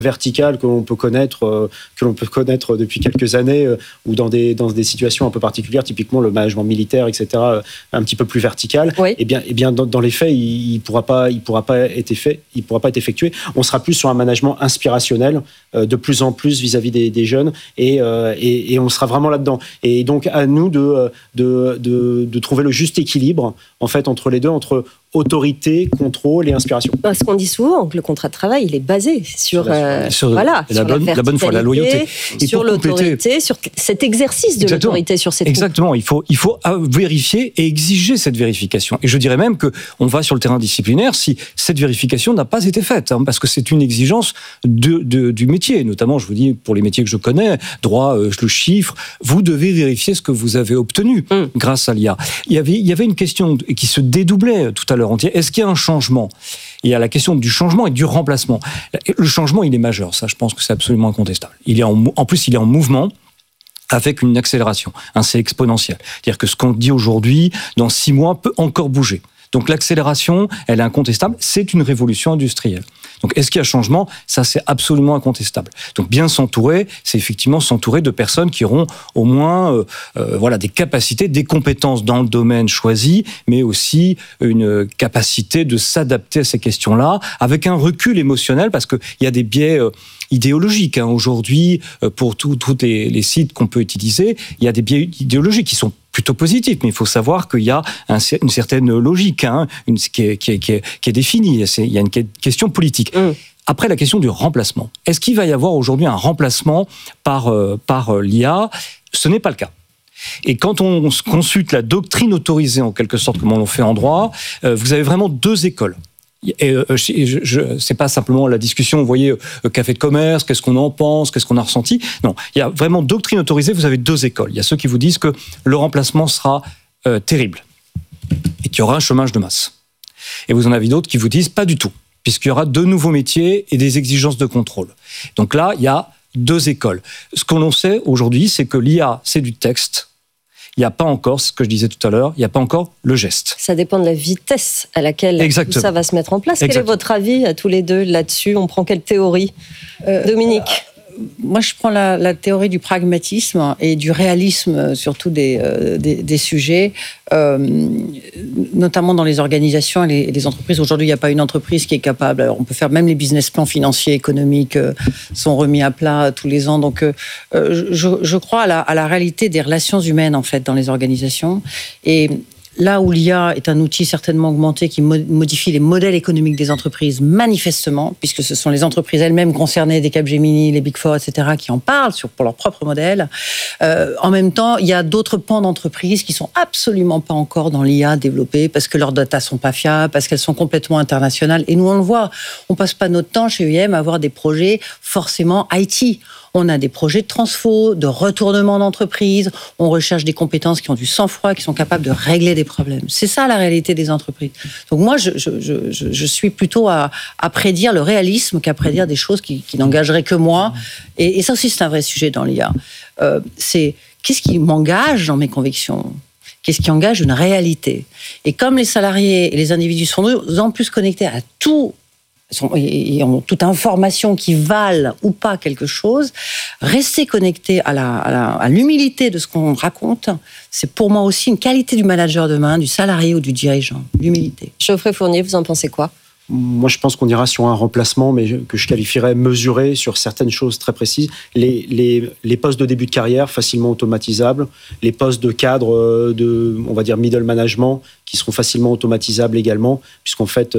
verticale que l'on peut connaître depuis quelques années, ou dans des situations un peu particulières, typiquement le management militaire, etc., un petit peu plus vertical. Oui. Eh bien, dans les faits, il pourra pas être effectué. On sera plus sur un management inspirationnel, de plus en plus vis-à-vis des jeunes, et on sera vraiment là-dedans. Et donc à nous de trouver le juste équilibre en fait entre les deux, entre autorité, contrôle et inspiration. Parce qu'on dit souvent que le contrat de travail, il est basé sur la bonne foi, la loyauté. Et sur l'autorité, sur cet exercice de l'autorité sur cette Exactement. Il faut vérifier et exiger cette vérification. Et je dirais même qu'on va sur le terrain disciplinaire si cette vérification n'a pas été faite, parce que c'est une exigence du métier. Notamment, je vous dis, pour les métiers que je connais, droit, le chiffre, vous devez vérifier ce que vous avez obtenu grâce à l'IA. Il y avait une question qui se dédoublait tout à l'heure. Est-ce qu'il y a un changement ? Il y a la question du changement et du remplacement. Le changement, il est majeur. Ça, je pense que c'est absolument incontestable. En plus, il est en mouvement, avec une accélération. C'est exponentiel. C'est-à-dire que ce qu'on dit aujourd'hui, dans 6 mois, peut encore bouger. Donc l'accélération, elle est incontestable. C'est une révolution industrielle. Donc est-ce qu'il y a changement ? Ça, c'est absolument incontestable. Donc bien s'entourer, c'est effectivement s'entourer de personnes qui auront au moins des capacités, des compétences dans le domaine choisi, mais aussi une capacité de s'adapter à ces questions-là, avec un recul émotionnel, parce qu'il y a des biais idéologiques. Aujourd'hui, pour tous les sites qu'on peut utiliser, il y a des biais idéologiques qui sont plutôt positif, mais il faut savoir qu'il y a une certaine logique qui est définie. Il y a une question politique. Après, la question du remplacement. Est-ce qu'il va y avoir aujourd'hui un remplacement par l'IA ? Ce n'est pas le cas. Et quand on consulte la doctrine autorisée, en quelque sorte, comme on l'a fait en droit, vous avez vraiment 2 écoles. Et c'est pas simplement la discussion, vous voyez, café de commerce, qu'est-ce qu'on en pense, qu'est-ce qu'on a ressenti. Non, il y a vraiment doctrine autorisée, vous avez 2 écoles. Il y a ceux qui vous disent que le remplacement sera terrible et qu'il y aura un chômage de masse. Et vous en avez d'autres qui vous disent pas du tout, puisqu'il y aura 2 nouveaux métiers et des exigences de contrôle. Donc là, il y a 2 écoles. Ce que l'on sait aujourd'hui, c'est que l'IA, c'est du texte. Il n'y a pas encore, ce que je disais tout à l'heure, il n'y a pas encore le geste. Ça dépend de la vitesse à laquelle tout ça va se mettre en place. Quel est votre avis à tous les deux là-dessus ? On prend quelle théorie ? Dominique ? Moi, je prends la théorie du pragmatisme et du réalisme, surtout des sujets, notamment dans les organisations et les entreprises. Aujourd'hui, il n'y a pas une entreprise qui est capable. Alors, on peut faire même les business plans financiers, économiques, sont remis à plat tous les ans. Donc, je crois à la réalité des relations humaines, en fait, dans les organisations. Et là où l'IA est un outil certainement augmenté qui modifie les modèles économiques des entreprises manifestement, puisque ce sont les entreprises elles-mêmes concernées, des Capgemini, les Big Four, etc., qui en parlent pour leur propre modèle. En même temps, il y a d'autres pans d'entreprises qui sont absolument pas encore dans l'IA développées parce que leurs data sont pas fiables, parce qu'elles sont complètement internationales. Et nous, on le voit, on passe pas notre temps chez UIM à avoir des projets forcément IT. On a des projets de transfo, de retournement d'entreprise. On recherche des compétences qui ont du sang-froid, qui sont capables de régler des problèmes. C'est ça la réalité des entreprises. Donc moi, je suis plutôt à prédire le réalisme qu'à prédire des choses qui n'engageraient que moi. Et ça aussi, c'est un vrai sujet dans l'IA. C'est qu'est-ce qui m'engage dans mes convictions ? Qu'est-ce qui engage une réalité ? Et comme les salariés et les individus sont de plus en plus connectés à tout, et ont toute information qui valent ou pas quelque chose, rester connecté à l'humilité de ce qu'on raconte, c'est pour moi aussi une qualité du manager demain, du salarié ou du dirigeant, l'humilité. Geoffrey Fournier, vous en pensez quoi ? Moi, je pense qu'on ira sur un remplacement, mais que je qualifierais mesuré sur certaines choses très précises. Les postes de début de carrière facilement automatisables, les postes de cadre on va dire middle management, qui seront facilement automatisables également, puisqu'en fait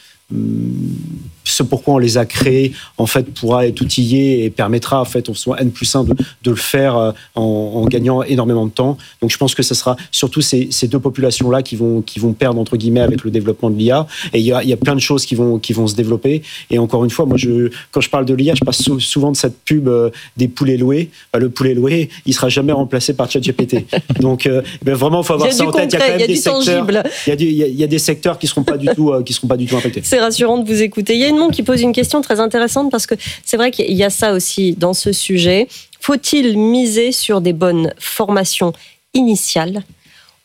ce pourquoi on les a créés en fait pourra être outillé et permettra en fait au N+1 de le faire en gagnant énormément de temps. Donc je pense que ce sera surtout ces 2 populations là qui vont perdre entre guillemets avec le développement de l'IA. Et il y a plein de choses qui vont se développer. Et encore une fois, moi quand je parle de l'IA, je passe souvent de cette pub des poulets loués. Le poulet loué, il sera jamais remplacé par ChatGPT. Donc vraiment, il faut avoir ça en tête. Il y a quand même des secteurs. Il y a des secteurs qui seront pas du tout impactés. C'est rassurant de vous écouter. Il y a Edmond qui pose une question très intéressante parce que c'est vrai qu'il y a ça aussi dans ce sujet. Faut-il miser sur des bonnes formations initiales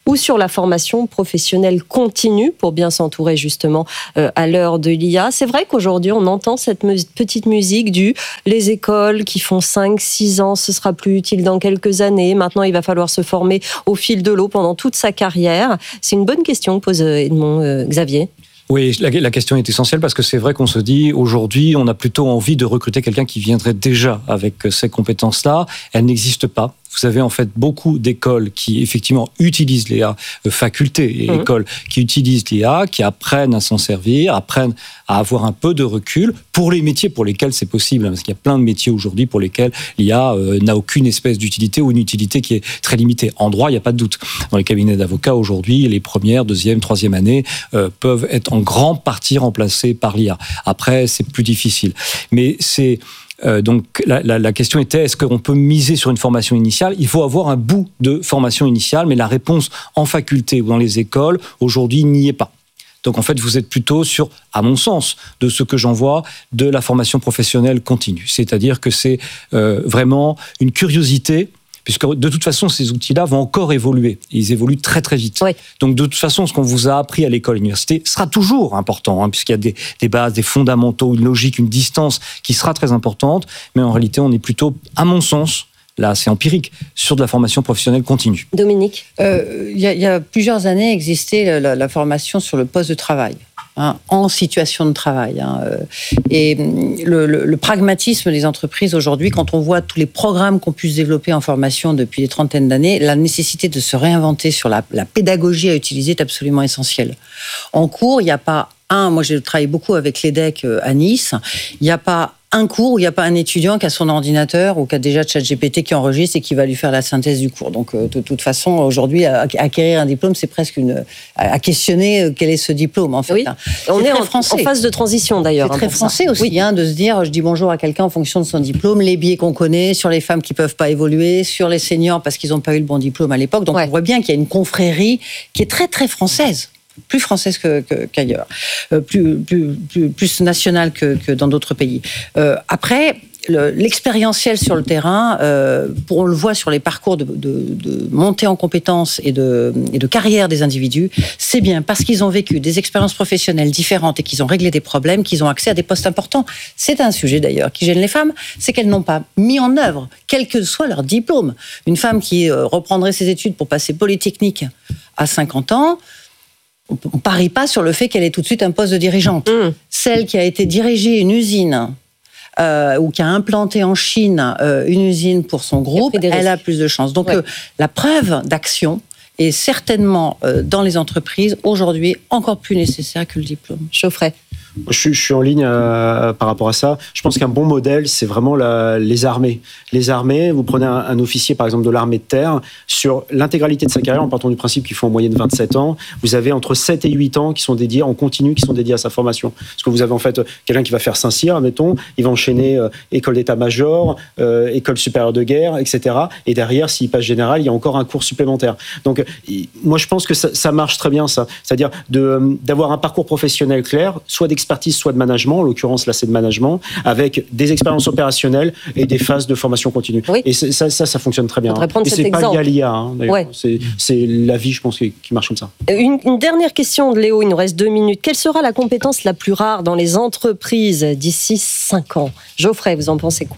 ou sur la formation professionnelle continue pour bien s'entourer justement à l'heure de l'IA. C'est vrai qu'aujourd'hui, on entend cette petite musique les écoles qui font 5-6 ans, ce sera plus utile dans quelques années. Maintenant, il va falloir se former au fil de l'eau pendant toute sa carrière. C'est une bonne question que pose Edmond. Xavier. Oui, la question est essentielle parce que c'est vrai qu'on se dit aujourd'hui, on a plutôt envie de recruter quelqu'un qui viendrait déjà avec ces compétences-là. Elles n'existent pas. Vous avez en fait beaucoup d'écoles qui effectivement utilisent l'IA, facultés et écoles qui utilisent l'IA, qui apprennent à s'en servir, apprennent à avoir un peu de recul pour les métiers pour lesquels c'est possible. Parce qu'il y a plein de métiers aujourd'hui pour lesquels l'IA n'a aucune espèce d'utilité ou une utilité qui est très limitée. En droit, il n'y a pas de doute. Dans les cabinets d'avocats aujourd'hui, les premières, deuxième, troisième années peuvent être en grande partie remplacées par l'IA. Après, c'est plus difficile. Mais c'est... donc la question était, est-ce qu'on peut miser sur une formation initiale ? Il faut avoir un bout de formation initiale, mais la réponse en faculté ou dans les écoles, aujourd'hui, n'y est pas. Donc en fait, vous êtes plutôt sur, à mon sens, de ce que j'en vois, de la formation professionnelle continue. C'est-à-dire que c'est vraiment une curiosité, puisque de toute façon, ces outils-là vont encore évoluer. Ils évoluent très très vite. Oui. Donc de toute façon, ce qu'on vous a appris à l'école, à l'université, sera toujours important, puisqu'il y a des bases, des fondamentaux, une logique, une distance qui sera très importante. Mais en réalité, on est plutôt, à mon sens, là c'est empirique, sur de la formation professionnelle continue. Dominique ? Il y a plusieurs années existait la formation sur le poste de travail. En situation de travail. Et le pragmatisme des entreprises aujourd'hui, quand on voit tous les programmes qu'on puisse développer en formation depuis des trentaines d'années, la nécessité de se réinventer sur la pédagogie à utiliser est absolument essentielle. En cours, il n'y a pas moi j'ai travaillé beaucoup avec l'EDEC à Nice, il n'y a pas un cours où il n'y a pas un étudiant qui a son ordinateur ou qui a déjà ChatGPT qui enregistre et qui va lui faire la synthèse du cours. Donc, de toute façon, aujourd'hui, acquérir un diplôme, c'est presque à questionner quel est ce diplôme, en fait. Oui. On est en phase de transition, d'ailleurs. C'est très français aussi, de se dire, je dis bonjour à quelqu'un en fonction de son diplôme, les biais qu'on connaît, sur les femmes qui ne peuvent pas évoluer, sur les seniors parce qu'ils n'ont pas eu le bon diplôme à l'époque. Donc, on voit bien qu'il y a une confrérie qui est très, très française. Plus française qu'ailleurs, plus nationale que dans d'autres pays. Après, l'expérientiel sur le terrain, on le voit sur les parcours de montée en compétences et de carrière des individus, c'est bien parce qu'ils ont vécu des expériences professionnelles différentes et qu'ils ont réglé des problèmes, qu'ils ont accès à des postes importants. C'est un sujet d'ailleurs qui gêne les femmes, c'est qu'elles n'ont pas mis en œuvre, quel que soit leur diplôme. Une femme qui reprendrait ses études pour passer Polytechnique à 50 ans, on ne parie pas sur le fait qu'elle ait tout de suite un poste de dirigeante. Celle qui a été dirigée une usine ou qui a implanté en Chine une usine pour son groupe, elle a plus de chances. Donc la preuve d'action est certainement dans les entreprises aujourd'hui encore plus nécessaire que le diplôme. Geoffrey. Je suis en ligne par rapport à ça. Je pense qu'un bon modèle, c'est vraiment les armées. Les armées, vous prenez un officier, par exemple, de l'armée de terre, sur l'intégralité de sa carrière, en partant du principe qu'il faut en moyenne 27 ans, vous avez entre 7 et 8 ans qui sont dédiés en continu, qui sont dédiés à sa formation. Parce que vous avez en fait quelqu'un qui va faire Saint-Cyr, admettons, il va enchaîner école d'état-major, école supérieure de guerre, etc. Et derrière, s'il passe général, il y a encore un cours supplémentaire. Donc, moi, je pense que ça marche très bien, ça. C'est-à-dire d'avoir un parcours professionnel clair, soit d'expertise, soit de management, en l'occurrence là c'est de management, avec des expériences opérationnelles et des phases de formation continue. Oui. Et ça fonctionne très bien. Et c'est pas lié à l'IA, d'ailleurs. Ouais. C'est la vie, je pense, qui marche comme ça. Une dernière question de Léo, il nous reste 2 minutes. Quelle sera la compétence la plus rare dans les entreprises d'ici 5 ans ? Geoffrey, vous en pensez quoi ?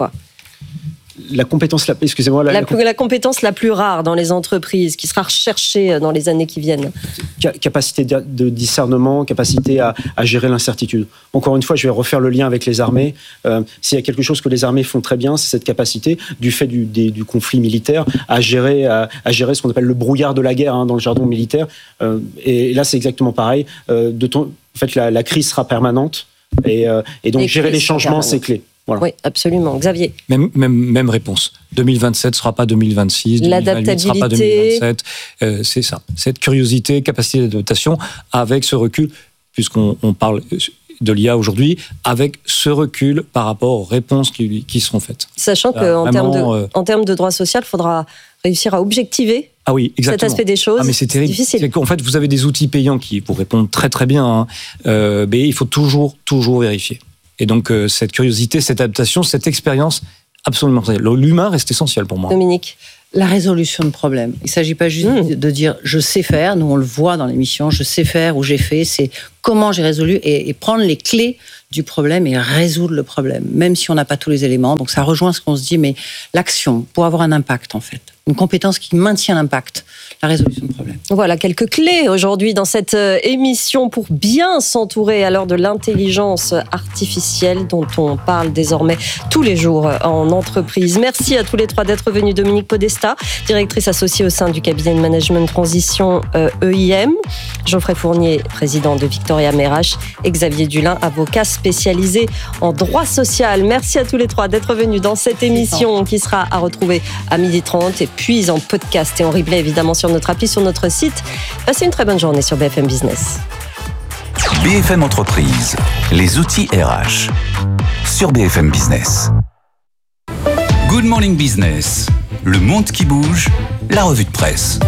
La compétence, excusez-moi. La compétence la plus rare dans les entreprises, qui sera recherchée dans les années qui viennent. Capacité de discernement, capacité à gérer l'incertitude. Encore une fois, je vais refaire le lien avec les armées. S'il y a quelque chose que les armées font très bien, c'est cette capacité, du fait du conflit militaire, à gérer ce qu'on appelle le brouillard de la guerre dans le jargon militaire. Et là, c'est exactement pareil. En fait, la crise sera permanente. Et donc, gérer les changements, c'est clé. Voilà. Oui, absolument. Xavier. Même réponse. 2027 ne sera pas 2026, 2028 ne sera pas 2027. C'est ça. Cette curiosité, capacité d'adaptation, avec ce recul, puisqu'on parle de l'IA aujourd'hui, avec ce recul par rapport aux réponses qui seront faites. Sachant qu'en termes de droit social, il faudra réussir à objectiver cet aspect des choses. Mais c'est terrible. Difficile. C'est qu'en fait, vous avez des outils payants qui vous répondent très très bien, mais il faut toujours vérifier. Et donc, cette curiosité, cette adaptation, cette expérience, absolument. L'humain reste essentiel pour moi. Dominique. la résolution de problèmes. Il ne s'agit pas juste de dire « je sais faire », nous on le voit dans l'émission, « je sais faire » ou « j'ai fait », c'est comment j'ai résolu et prendre les clés du problème et résoudre le problème, même si on n'a pas tous les éléments. Donc ça rejoint ce qu'on se dit, mais l'action, pour avoir un impact en fait, une compétence qui maintient l'impact, la résolution de problèmes. Voilà quelques clés aujourd'hui dans cette émission pour bien s'entourer à l'heure de l'intelligence artificielle dont on parle désormais tous les jours en entreprise. Merci à tous les trois d'être venus. Dominique Podesta, directrice associée au sein du cabinet de management transition EIM, Geoffrey Fournier, président de Victoria MRH, et Xavier Dulin, avocat spécialisé en droit social. Merci à tous les trois d'être venus dans cette émission qui sera à retrouver à 12h30 et puis en podcast et en replay évidemment sur notre appli, sur notre site. Passez une très bonne journée sur BFM Business. BFM Entreprise, les outils RH sur BFM Business. Good Morning Business, le monde qui bouge, la revue de presse.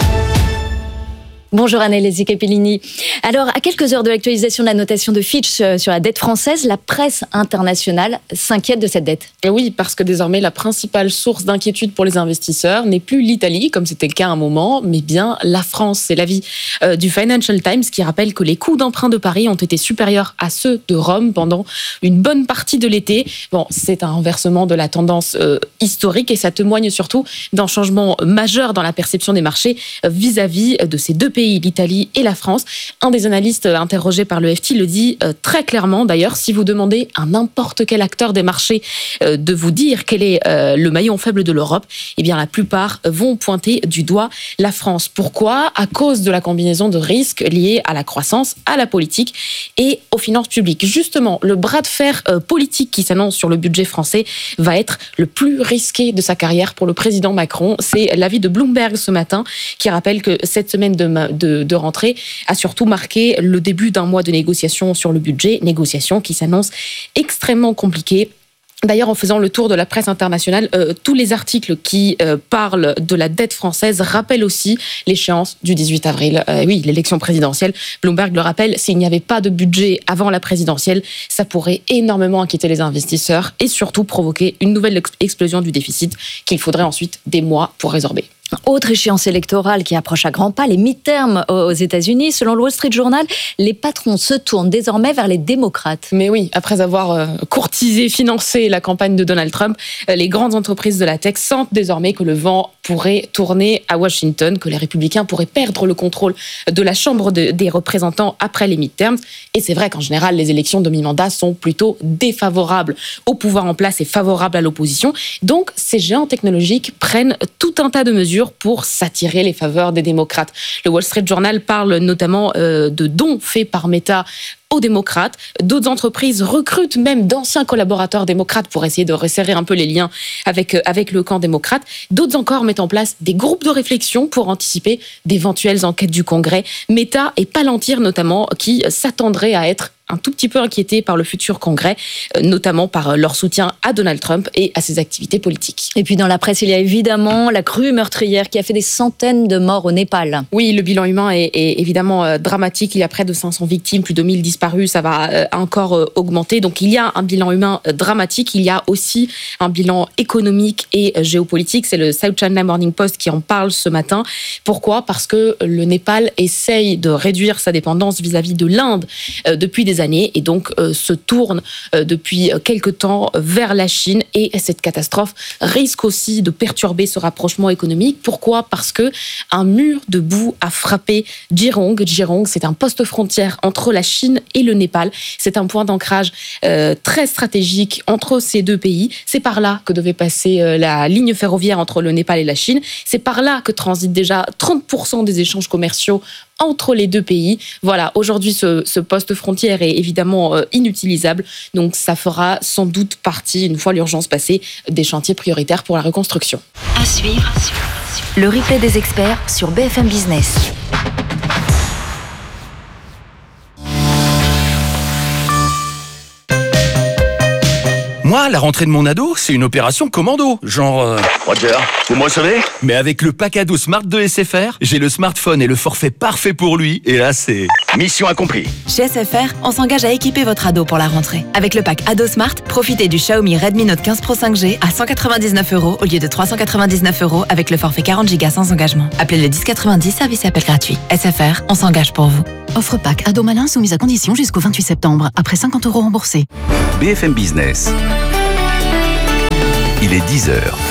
Bonjour Annelise Capellini. Alors, à quelques heures de l'actualisation de la notation de Fitch sur la dette française, la presse internationale s'inquiète de cette dette. Et oui, parce que désormais, la principale source d'inquiétude pour les investisseurs n'est plus l'Italie, comme c'était le cas à un moment, mais bien la France. C'est l'avis du Financial Times qui rappelle que les coûts d'emprunt de Paris ont été supérieurs à ceux de Rome pendant une bonne partie de l'été. Bon, c'est un renversement de la tendance historique et ça témoigne surtout d'un changement majeur dans la perception des marchés vis-à-vis de ces deux pays, l'Italie et la France. Un des analystes interrogés par le FT le dit très clairement. D'ailleurs, si vous demandez à n'importe quel acteur des marchés de vous dire quel est le maillon faible de l'Europe, eh bien la plupart vont pointer du doigt la France. Pourquoi ? À cause de la combinaison de risques liés à la croissance, à la politique et aux finances publiques. Justement, le bras de fer politique qui s'annonce sur le budget français va être le plus risqué de sa carrière pour le président Macron. C'est l'avis de Bloomberg ce matin qui rappelle que cette semaine de rentrée a surtout marqué le début d'un mois de négociations sur le budget, négociations qui s'annoncent extrêmement compliquées. D'ailleurs, en faisant le tour de la presse internationale, tous les articles qui parlent de la dette française rappellent aussi l'échéance du 18 avril. Oui, l'élection présidentielle. Bloomberg le rappelle, s'il n'y avait pas de budget avant la présidentielle, ça pourrait énormément inquiéter les investisseurs et surtout provoquer une nouvelle explosion du déficit qu'il faudrait ensuite des mois pour résorber. Autre échéance électorale qui approche à grands pas, les midterms aux États-Unis. Selon le Wall Street Journal, les patrons se tournent désormais vers les démocrates. Mais oui, après avoir courtisé, financé la campagne de Donald Trump, les grandes entreprises de la tech sentent désormais que le vent pourrait tourner à Washington, que les républicains pourraient perdre le contrôle de la Chambre des représentants après les midterms. Et c'est vrai qu'en général, les élections de mi-mandat sont plutôt défavorables au pouvoir en place et favorables à l'opposition. Donc, ces géants technologiques prennent tout un tas de mesures pour s'attirer les faveurs des démocrates. Le Wall Street Journal parle notamment de dons faits par Meta aux démocrates. D'autres entreprises recrutent même d'anciens collaborateurs démocrates pour essayer de resserrer un peu les liens avec le camp démocrate. D'autres encore mettent en place des groupes de réflexion pour anticiper d'éventuelles enquêtes du Congrès. Meta et Palantir notamment, qui s'attendraient à être un tout petit peu inquiétés par le futur Congrès, notamment par leur soutien à Donald Trump et à ses activités politiques. Et puis dans la presse, il y a évidemment la crue meurtrière qui a fait des centaines de morts au Népal. Oui, le bilan humain est évidemment dramatique. Il y a près de 500 victimes, plus de 1000 disparus. Ça va encore augmenter. Donc il y a un bilan humain dramatique. Il y a aussi un bilan économique et géopolitique. C'est le South China Morning Post qui en parle ce matin. Pourquoi ? Parce que le Népal essaye de réduire sa dépendance vis-à-vis de l'Inde depuis des années et donc se tourne depuis quelque temps vers la Chine et cette catastrophe risque aussi de perturber ce rapprochement économique. Pourquoi ? Parce que un mur de boue a frappé Jirong. Jirong, c'est un poste frontière entre la Chine et le Népal. C'est un point d'ancrage très stratégique entre ces deux pays. C'est par là que devait passer la ligne ferroviaire entre le Népal et la Chine. C'est par là que transitent déjà 30% des échanges commerciaux entre les deux pays. Voilà, aujourd'hui, ce poste frontière est évidemment inutilisable. Donc, ça fera sans doute partie, une fois l'urgence passée, des chantiers prioritaires pour la reconstruction. À suivre, le replay des experts sur BFM Business. Moi, la rentrée de mon ado, c'est une opération commando. Genre... Roger, vous me recevez ? Mais avec le pack ado Smart de SFR, j'ai le smartphone et le forfait parfait pour lui. Et là, c'est... Mission accomplie. Chez SFR, on s'engage à équiper votre ado pour la rentrée. Avec le pack Ado Smart, profitez du Xiaomi Redmi Note 15 Pro 5G à 199 € au lieu de 399 € avec le forfait 40 Go sans engagement. Appelez le 1090, service et appel gratuit. SFR, on s'engage pour vous. Offre pack Ado Malin soumise à condition jusqu'au 28 septembre, après 50 € remboursés. BFM Business. Il est 10h.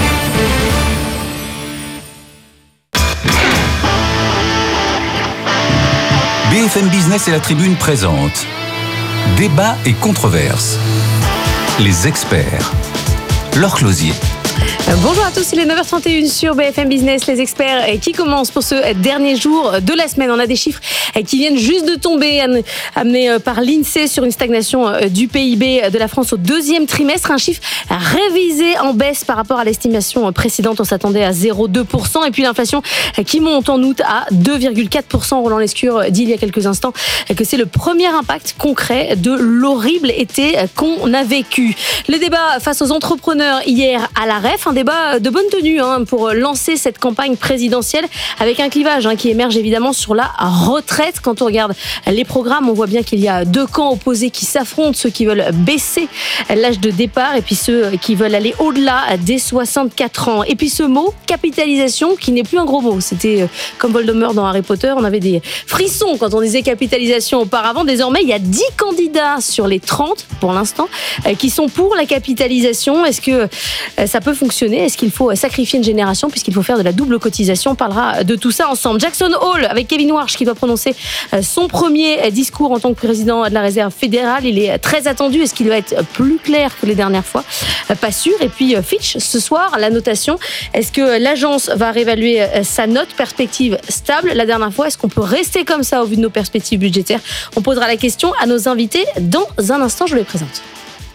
BFM Business et la Tribune présente Débat et controverses. Les experts. Laure Closier. Bonjour à tous, il est 9h31 sur BFM Business, les experts qui commencent pour ce dernier jour de la semaine. On a des chiffres qui viennent juste de tomber, amenés par l'INSEE sur une stagnation du PIB de la France au deuxième trimestre. Un chiffre révisé en baisse par rapport à l'estimation précédente. On s'attendait à 0,2%. Et puis l'inflation qui monte en août à 2,4%. Roland Lescure dit il y a quelques instants que c'est le premier impact concret de l'horrible été qu'on a vécu. Le débat face aux entrepreneurs hier à la REF, un débat de bonne tenue pour lancer cette campagne présidentielle avec un clivage qui émerge évidemment sur la retraite. Quand on regarde les programmes, on voit bien qu'il y a deux camps opposés qui s'affrontent, ceux qui veulent baisser l'âge de départ et puis ceux qui veulent aller au-delà des 64 ans. Et puis ce mot, capitalisation, qui n'est plus un gros mot. C'était comme Voldemort dans Harry Potter, on avait des frissons quand on disait capitalisation auparavant. Désormais, il y a 10 candidats sur les 30 pour l'instant qui sont pour la capitalisation. Est-ce que ça peut fonctionner? Est-ce qu'il faut sacrifier une génération puisqu'il faut faire de la double cotisation? On parlera de tout ça ensemble. Jackson Hole avec Kevin Warsh qui va prononcer son premier discours en tant que président de la Réserve fédérale. Il est très attendu. Est-ce qu'il va être plus clair que les dernières fois? Pas sûr. Et puis Fitch, ce soir, la notation. Est-ce que l'agence va réévaluer sa note? Perspective stable. La dernière fois, est-ce qu'on peut rester comme ça au vu de nos perspectives budgétaires? On posera la question à nos invités dans un instant. Je les présente.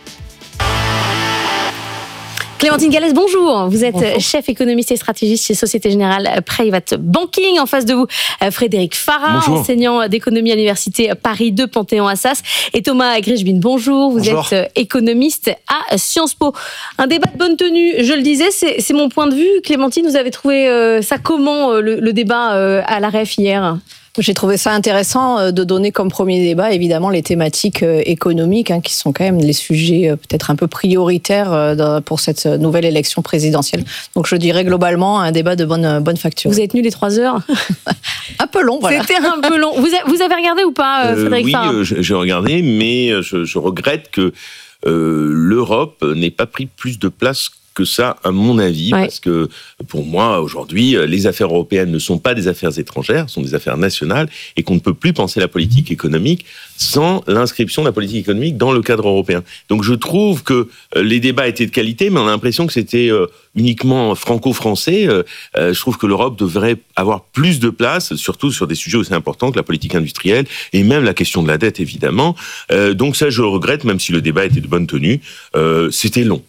Clémentine Gallès, bonjour. Vous êtes chef économiste et stratégiste chez Société Générale Private Banking. En face de vous, Frédéric Farah, enseignant d'économie à l'université Paris 2 Panthéon-Assas. Et Thomas Grischbin, bonjour. Vous êtes économiste à Sciences Po. Un débat de bonne tenue, je le disais, c'est mon point de vue. Clémentine, vous avez trouvé ça comment, le débat à la REF hier ? J'ai trouvé ça intéressant de donner comme premier débat, évidemment, les thématiques économiques, qui sont quand même les sujets peut-être un peu prioritaires pour cette nouvelle élection présidentielle. Donc je dirais globalement un débat de bonne facture. Vous avez tenu les 3 heures? Un peu long, voilà. C'était un peu long. Vous avez regardé ou pas, Frédéric Farah? Oui, j'ai regardé, mais je regrette que l'Europe n'ait pas pris plus de place que ça, à mon avis, parce que pour moi, aujourd'hui, les affaires européennes ne sont pas des affaires étrangères, sont des affaires nationales, et qu'on ne peut plus penser la politique économique sans l'inscription de la politique économique dans le cadre européen. Donc je trouve que les débats étaient de qualité, mais on a l'impression que c'était uniquement franco-français. Je trouve que l'Europe devrait avoir plus de place, surtout sur des sujets aussi importants que la politique industrielle, et même la question de la dette, évidemment. Donc ça, je le regrette, même si le débat était de bonne tenue. C'était long.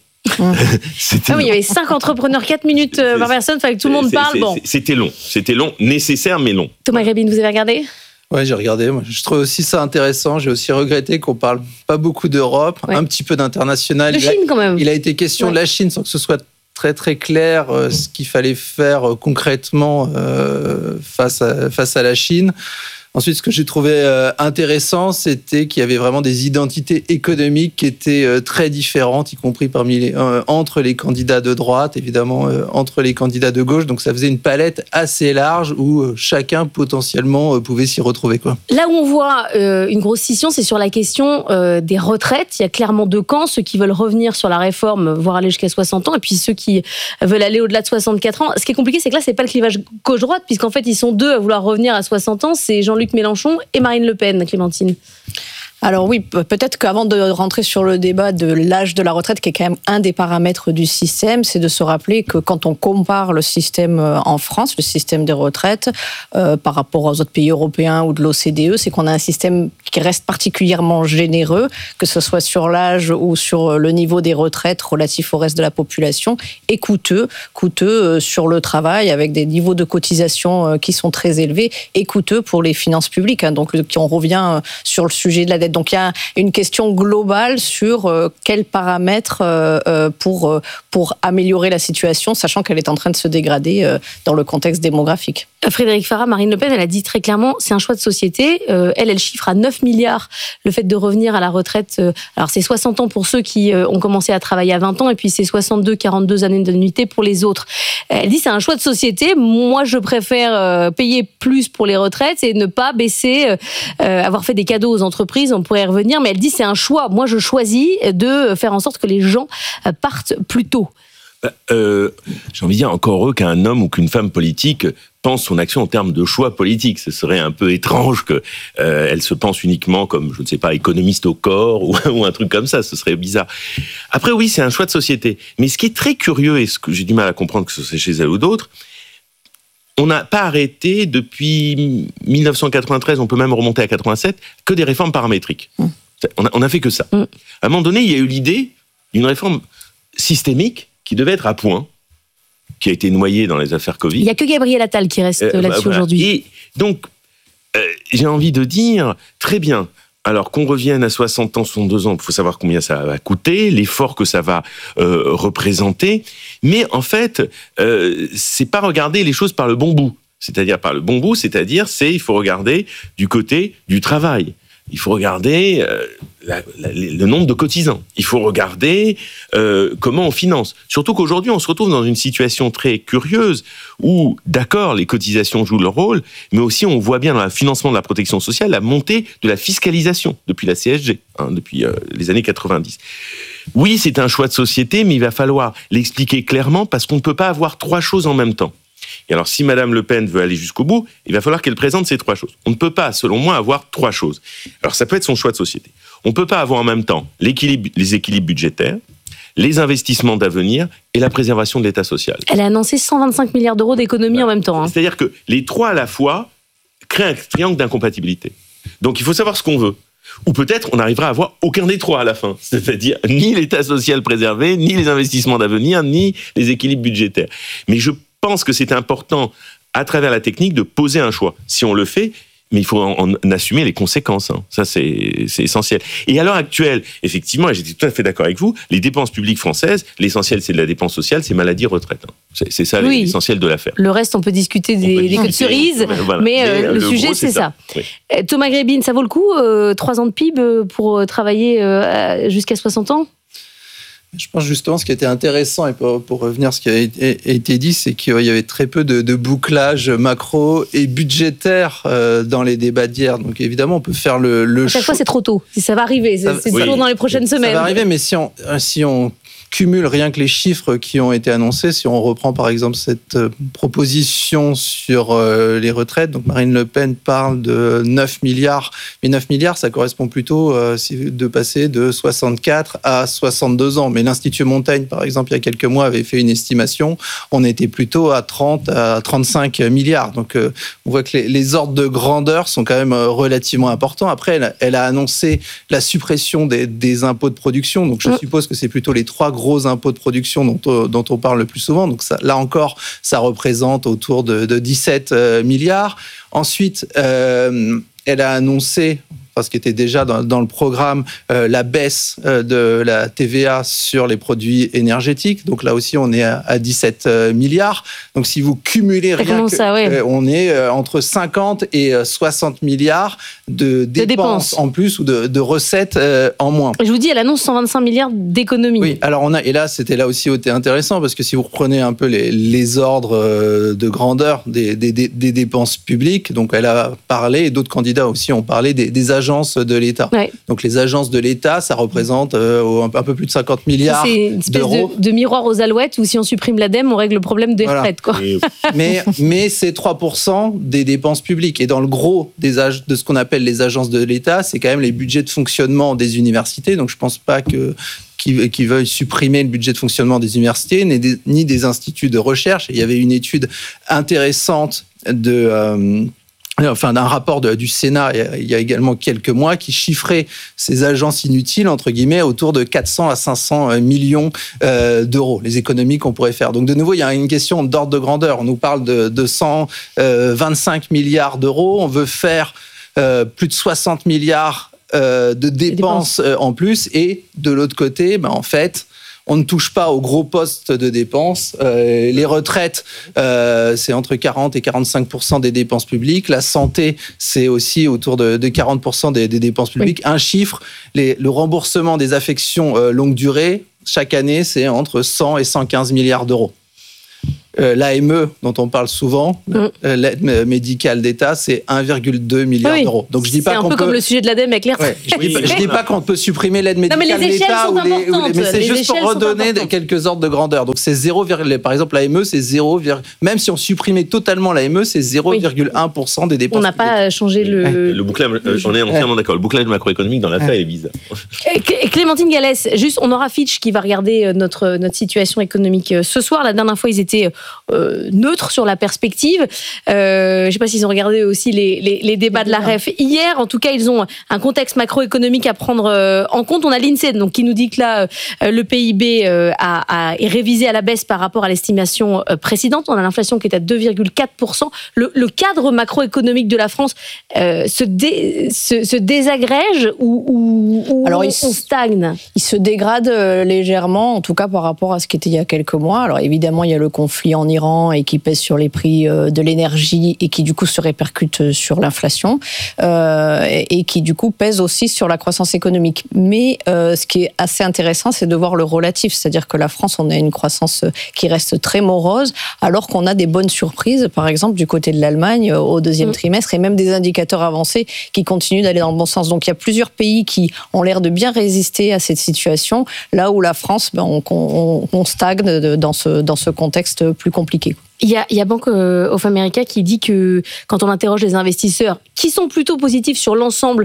Il y avait 5 entrepreneurs, 4 minutes par personne, il fallait que tout le monde parle. C'était long, nécessaire mais long. Thomas Grischbin, vous avez regardé? Oui, j'ai regardé. Moi, je trouve aussi ça intéressant. J'ai aussi regretté qu'on parle pas beaucoup d'Europe, un petit peu d'international. De Chine quand même. Il a été question de la Chine sans que ce soit très très clair ce qu'il fallait faire concrètement face à la Chine. Ensuite, ce que j'ai trouvé intéressant, c'était qu'il y avait vraiment des identités économiques qui étaient très différentes, y compris entre les candidats de droite, évidemment, entre les candidats de gauche. Donc, ça faisait une palette assez large où chacun, potentiellement, pouvait s'y retrouver, quoi. Là où on voit une grosse scission, c'est sur la question des retraites. Il y a clairement deux camps, ceux qui veulent revenir sur la réforme, voire aller jusqu'à 60 ans, et puis ceux qui veulent aller au-delà de 64 ans. Ce qui est compliqué, c'est que là, c'est pas le clivage gauche-droite, puisqu'en fait, ils sont deux à vouloir revenir à 60 ans. C'est Jean-Luc Mélenchon et Marine Le Pen, Clémentine. Alors oui, peut-être qu'avant de rentrer sur le débat de l'âge de la retraite, qui est quand même un des paramètres du système, c'est de se rappeler que quand on compare le système en France, le système des retraites, par rapport aux autres pays européens ou de l'OCDE, c'est qu'on a un système qui reste particulièrement généreux, que ce soit sur l'âge ou sur le niveau des retraites relatif au reste de la population, et coûteux sur le travail, avec des niveaux de cotisation qui sont très élevés, et coûteux pour les finances publiques. Donc on revient sur le sujet de la dette retraites. Donc il y a une question globale sur quels paramètres pour améliorer la situation, sachant qu'elle est en train de se dégrader dans le contexte démographique. Frédéric Farah, Marine Le Pen, elle a dit très clairement, c'est un choix de société. Elle chiffre à 9 milliards le fait de revenir à la retraite. Alors c'est 60 ans pour ceux qui ont commencé à travailler à 20 ans et puis c'est 42 années d'annuité pour les autres. Elle dit c'est un choix de société. Moi, je préfère payer plus pour les retraites et ne pas baisser, avoir fait des cadeaux aux entreprises. On pourrait y revenir, mais elle dit c'est un choix. Moi, je choisis de faire en sorte que les gens partent plus tôt. J'ai envie de dire, encore heureux qu'un homme ou qu'une femme politique pense son action en termes de choix politiques. Ce serait un peu étrange qu'elle se pense uniquement comme, je ne sais pas, économiste au corps ou un truc comme ça. Ce serait bizarre. Après, oui, c'est un choix de société. Mais ce qui est très curieux, et ce que j'ai du mal à comprendre, que ce soit chez elle ou d'autres, on n'a pas arrêté depuis 1993, on peut même remonter à 87, que des réformes paramétriques. On a fait que ça. À un moment donné, il y a eu l'idée d'une réforme systémique qui devait être à point, qui a été noyée dans les affaires Covid. Il n'y a que Gabriel Attal qui reste là-dessus aujourd'hui. Et donc, j'ai envie de dire, très bien, alors qu'on revienne à 60 ans, 62 ans, il faut savoir combien ça va coûter, l'effort que ça va représenter, mais en fait, c'est pas regarder les choses par le bon bout. C'est-à-dire, il faut regarder du côté du travail. Il faut regarder le nombre de cotisants. Il faut regarder comment on finance. Surtout qu'aujourd'hui, on se retrouve dans une situation très curieuse où, d'accord, les cotisations jouent leur rôle, mais aussi on voit bien dans le financement de la protection sociale la montée de la fiscalisation depuis la CSG, depuis les années 90. Oui, c'est un choix de société, mais il va falloir l'expliquer clairement parce qu'on ne peut pas avoir trois choses en même temps. Et alors, si Madame Le Pen veut aller jusqu'au bout, il va falloir qu'elle présente ces trois choses. On ne peut pas, selon moi, avoir trois choses. Alors, ça peut être son choix de société. On ne peut pas avoir en même temps les équilibres budgétaires, les investissements d'avenir et la préservation de l'État social. Elle a annoncé 125 milliards d'euros d'économies en même temps. C'est-à-dire que les trois à la fois créent un triangle d'incompatibilité. Donc, il faut savoir ce qu'on veut. Ou peut-être on arrivera à avoir aucun des trois à la fin. C'est-à-dire ni l'État social préservé, ni les investissements d'avenir, ni les équilibres budgétaires. Mais je pense que c'est important, à travers la technique, de poser un choix. Si on le fait, mais il faut en assumer les conséquences. Ça, c'est essentiel. Et à l'heure actuelle, effectivement, et j'étais tout à fait d'accord avec vous, les dépenses publiques françaises, l'essentiel, c'est de la dépense sociale, c'est maladie, retraite. C'est ça l'essentiel de l'affaire. Le reste, on peut discuter des queues de cerises, voilà. Mais le sujet, gros, c'est ça. Oui. Thomas Grébin, ça vaut le coup, 3 ans de PIB pour travailler jusqu'à 60 ans ? Je pense justement ce qui était intéressant, et pour revenir à ce qui a été dit, c'est qu'il y avait très peu de bouclage macro et budgétaire dans les débats d'hier. Donc évidemment, on peut faire le à chaque fois, c'est trop tôt. Ça va arriver, c'est toujours dans les prochaines semaines. Ça va arriver, mais si on cumule rien que les chiffres qui ont été annoncés, si on reprend par exemple cette proposition sur les retraites, donc Marine Le Pen parle de 9 milliards, mais 9 milliards, ça correspond plutôt de passer de 64 à 62 ans. Mais l'Institut Montaigne, par exemple, il y a quelques mois, avait fait une estimation, on était plutôt à 30 à 35 milliards. Donc on voit que les ordres de grandeur sont quand même relativement importants. Après, elle a annoncé la suppression des impôts de production, donc je suppose que c'est plutôt les trois gros impôts de production dont on parle le plus souvent. Donc ça, là encore, ça représente autour de 17 milliards. Ensuite, elle a annoncé, ce qui était déjà dans le programme, la baisse de la TVA sur les produits énergétiques. Donc là aussi, on est à 17 milliards. Donc si vous cumulez on est entre 50 et 60 milliards de dépenses en plus ou de recettes en moins. Je vous dis, elle annonce 125 milliards d'économies. Oui, alors et là, c'était là aussi intéressant parce que si vous reprenez un peu les ordres de grandeur des dépenses publiques, donc elle a parlé, et d'autres candidats aussi ont parlé des agences de l'État. Ouais. Donc les agences de l'État, ça représente un peu plus de 50 milliards d'euros. C'est une espèce de miroir aux alouettes où si on supprime l'ADEME, on règle le problème des retraites. Quoi. Mais c'est 3% des dépenses publiques. Et dans le gros de ce qu'on appelle les agences de l'État, c'est quand même les budgets de fonctionnement des universités. Donc je ne pense pas qu'ils veuillent supprimer le budget de fonctionnement des universités, ni des instituts de recherche. Et il y avait une étude intéressante d'un rapport du Sénat il y a également quelques mois qui chiffrait ces agences inutiles, entre guillemets, autour de 400 à 500 millions d'euros, les économies qu'on pourrait faire. Donc de nouveau, il y a une question d'ordre de grandeur. On nous parle de 125 milliards d'euros. On veut faire plus de 60 milliards de dépenses en plus. Et de l'autre côté, en fait, on ne touche pas aux gros postes de dépenses. Les retraites, c'est entre 40 et 45% des dépenses publiques. La santé, c'est aussi autour de 40% des dépenses publiques. Un chiffre, le remboursement des affections longue durée, chaque année, c'est entre 100 et 115 milliards d'euros. L'AME, dont on parle souvent, l'aide médicale d'État, c'est 1,2 milliard d'euros. Donc je dis pas c'est un peu comme le sujet de l'ADEME avec les retraites. Je dis pas qu'on peut supprimer l'aide médicale d'État mais c'est juste pour redonner quelques ordres de grandeur. Donc c'est 0, par exemple l'AME, c'est 0, même si on supprimait totalement l'AME, c'est 0,1% des dépenses. On n'a pas changé le bouclage. On est entièrement d'accord. Le bouclage macroéconomique dans l'affaire est bizarre. Clémentine Gallès, juste, on aura Fitch qui va regarder notre situation économique ce soir. La dernière fois, ils étaient neutre sur la perspective. Je ne sais pas s'ils ont regardé aussi les débats de la REF hier. En tout cas, ils ont un contexte macroéconomique à prendre en compte. On a l'INSEE donc, qui nous dit que là, le PIB est révisé à la baisse par rapport à l'estimation précédente. On a l'inflation qui est à 2,4%. Le cadre macroéconomique de la France se désagrège ou alors, on stagne? Il se dégrade légèrement, en tout cas par rapport à ce qui était il y a quelques mois. Alors évidemment, il y a le conflit en Iran et qui pèse sur les prix de l'énergie et qui du coup se répercute sur l'inflation et qui du coup pèse aussi sur la croissance économique. Mais ce qui est assez intéressant, c'est de voir le relatif, c'est-à-dire que la France, on a une croissance qui reste très morose, alors qu'on a des bonnes surprises, par exemple du côté de l'Allemagne au deuxième trimestre, et même des indicateurs avancés qui continuent d'aller dans le bon sens. Donc il y a plusieurs pays qui ont l'air de bien résister à cette situation, là où la France, on stagne dans ce contexte plus compliqué. Il y a Bank of America qui dit que quand on interroge les investisseurs qui sont plutôt positifs sur l'ensemble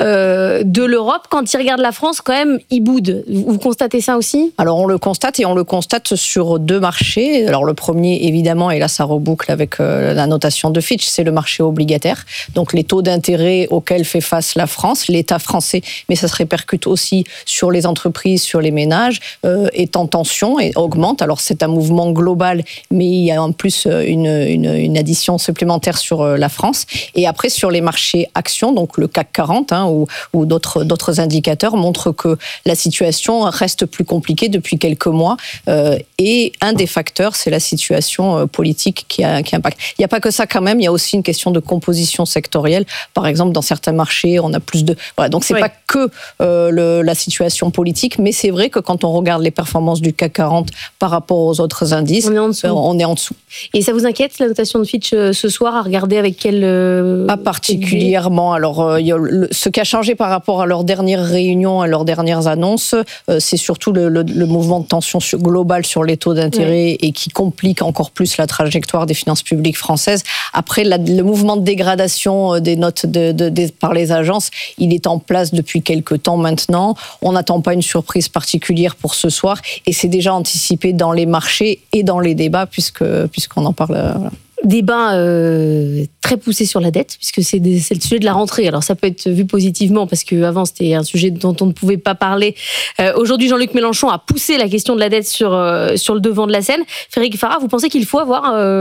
de l'Europe, quand ils regardent la France, quand même, ils boudent. Vous constatez ça aussi ? Alors on le constate, et on le constate sur deux marchés. Alors le premier, évidemment, et là ça reboucle avec la notation de Fitch, c'est le marché obligataire. Donc les taux d'intérêt auxquels fait face la France, l'État français, mais ça se répercute aussi sur les entreprises, sur les ménages, est en tension et augmente. Alors c'est un mouvement global, mais il y a en plus une addition supplémentaire sur la France. Et après, sur les marchés actions, donc le CAC 40 ou d'autres indicateurs montrent que la situation reste plus compliquée depuis quelques mois. Et un des facteurs, c'est la situation politique qui impacte. Il n'y a pas que ça quand même, il y a aussi une question de composition sectorielle. Par exemple, dans certains marchés, on a plus de... Voilà, donc c'est pas que la situation politique, mais c'est vrai que quand on regarde les performances du CAC 40 par rapport aux autres indices, on est en dessous. Et ça vous inquiète, la notation de Fitch ce soir, à regarder avec quel... Pas particulièrement. Alors, ce qui a changé par rapport à leur dernière réunion, à leurs dernières annonces, c'est surtout le mouvement de tension global sur les taux d'intérêt et qui complique encore plus la trajectoire des finances publiques françaises. Après, le mouvement de dégradation des notes par les agences, il est en place depuis quelques temps maintenant. On n'attend pas une surprise particulière pour ce soir et c'est déjà anticipé dans les marchés et dans les débats puisqu'on en parle. Voilà. Débat très poussé sur la dette, puisque c'est le sujet de la rentrée. Alors ça peut être vu positivement, parce qu'avant c'était un sujet dont on ne pouvait pas parler. Aujourd'hui, Jean-Luc Mélenchon a poussé la question de la dette sur le devant de la scène. Frédéric Farah, vous pensez qu'il faut avoir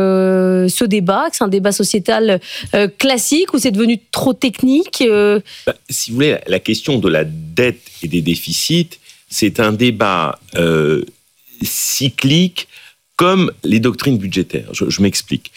ce débat, que c'est un débat sociétal classique, ou c'est devenu trop technique Si vous voulez, la question de la dette et des déficits, c'est un débat cyclique, comme les doctrines budgétaires. Je m'explique.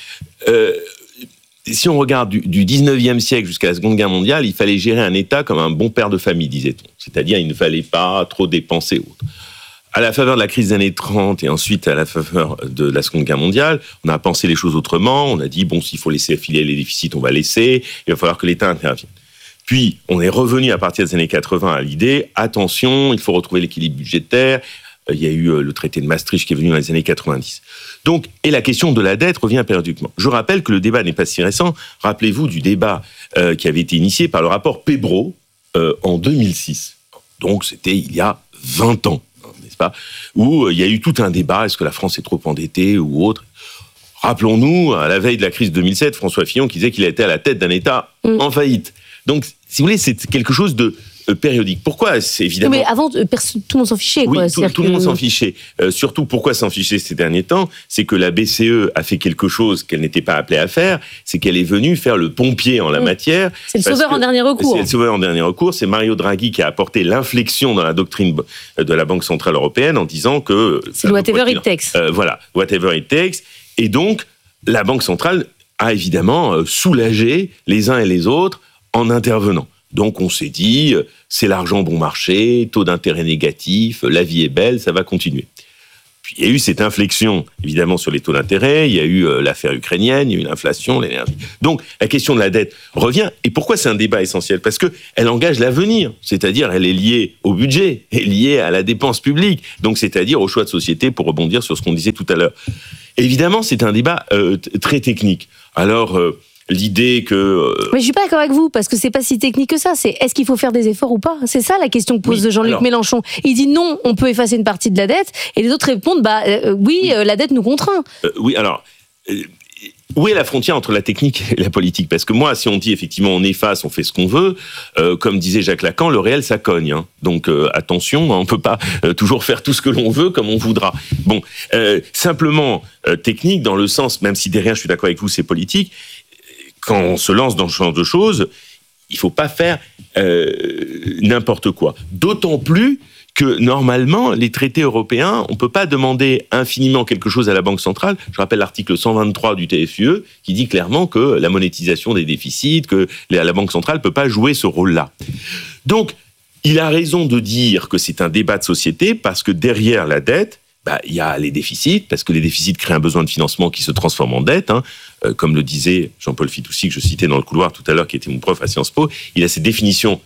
Si on regarde du 19e siècle jusqu'à la Seconde Guerre mondiale, il fallait gérer un État comme un bon père de famille, disait-on. C'est-à-dire, il ne fallait pas trop dépenser. À la faveur de la crise des années 30 et ensuite à la faveur de la Seconde Guerre mondiale, on a pensé les choses autrement. On a dit, s'il faut laisser filer les déficits, on va laisser. Il va falloir que l'État intervienne. Puis, on est revenu à partir des années 80 à l'idée, attention, il faut retrouver l'équilibre budgétaire. Il y a eu le traité de Maastricht qui est venu dans les années 90. Donc, et la question de la dette revient périodiquement. Je rappelle que le débat n'est pas si récent. Rappelez-vous du débat qui avait été initié par le rapport Pébro en 2006. Donc, c'était il y a 20 ans, n'est-ce pas ? Où il y a eu tout un débat, est-ce que la France est trop endettée ou autre ? Rappelons-nous, à la veille de la crise de 2007, François Fillon qui disait qu'il était à la tête d'un État en faillite. Donc, si vous voulez, c'est quelque chose de périodique. Pourquoi? C'est évidemment... Mais avant, tout le monde s'en fichait. Oui, quoi. tout le monde s'en fichait. Surtout, pourquoi s'en ficher ces derniers temps? C'est que la BCE a fait quelque chose qu'elle n'était pas appelée à faire, c'est qu'elle est venue faire le pompier en la matière. C'est le sauveur en dernier recours. C'est le sauveur en dernier recours. C'est Mario Draghi qui a apporté l'inflexion dans la doctrine de la Banque Centrale Européenne en disant que... C'est whatever it takes. Voilà, whatever it takes. Et donc, la Banque Centrale a évidemment soulagé les uns et les autres en intervenant. Donc on s'est dit, c'est l'argent bon marché, taux d'intérêt négatif, la vie est belle, ça va continuer. Puis il y a eu cette inflexion, évidemment, sur les taux d'intérêt, il y a eu l'affaire ukrainienne, il y a eu l'inflation, l'énergie. Donc la question de la dette revient. Et pourquoi c'est un débat essentiel? Parce qu'elle engage l'avenir, c'est-à-dire elle est liée au budget, elle est liée à la dépense publique, donc c'est-à-dire au choix de société, pour rebondir sur ce qu'on disait tout à l'heure. Évidemment, c'est un débat très technique. Alors... l'idée que... Mais je suis pas d'accord avec vous, parce que c'est pas si technique que ça. C'est est-ce qu'il faut faire des efforts ou pas? C'est ça la question que pose Jean-Luc Mélenchon. Il dit non, on peut effacer une partie de la dette, et les autres répondent oui, la dette nous contraint. Oui, alors... où est la frontière entre la technique et la politique? Parce que moi, si on dit effectivement on efface, on fait ce qu'on veut, comme disait Jacques Lacan, le réel ça cogne. Hein. Donc attention, on peut pas toujours faire tout ce que l'on veut comme on voudra. Bon, simplement technique dans le sens, même si derrière je suis d'accord avec vous, c'est politique. Quand on se lance dans ce genre de choses, il faut pas faire n'importe quoi. D'autant plus que normalement, les traités européens, on peut pas demander infiniment quelque chose à la Banque centrale. Je rappelle l'article 123 du TFUE qui dit clairement que la monétisation des déficits, que la Banque centrale peut pas jouer ce rôle-là. Donc, il a raison de dire que c'est un débat de société parce que derrière la dette, il y a les déficits, parce que les déficits créent un besoin de financement qui se transforme en dette. Comme le disait Jean-Paul Fitoussi, que je citais dans le couloir tout à l'heure, qui était mon prof à Sciences Po. Il a cette définition,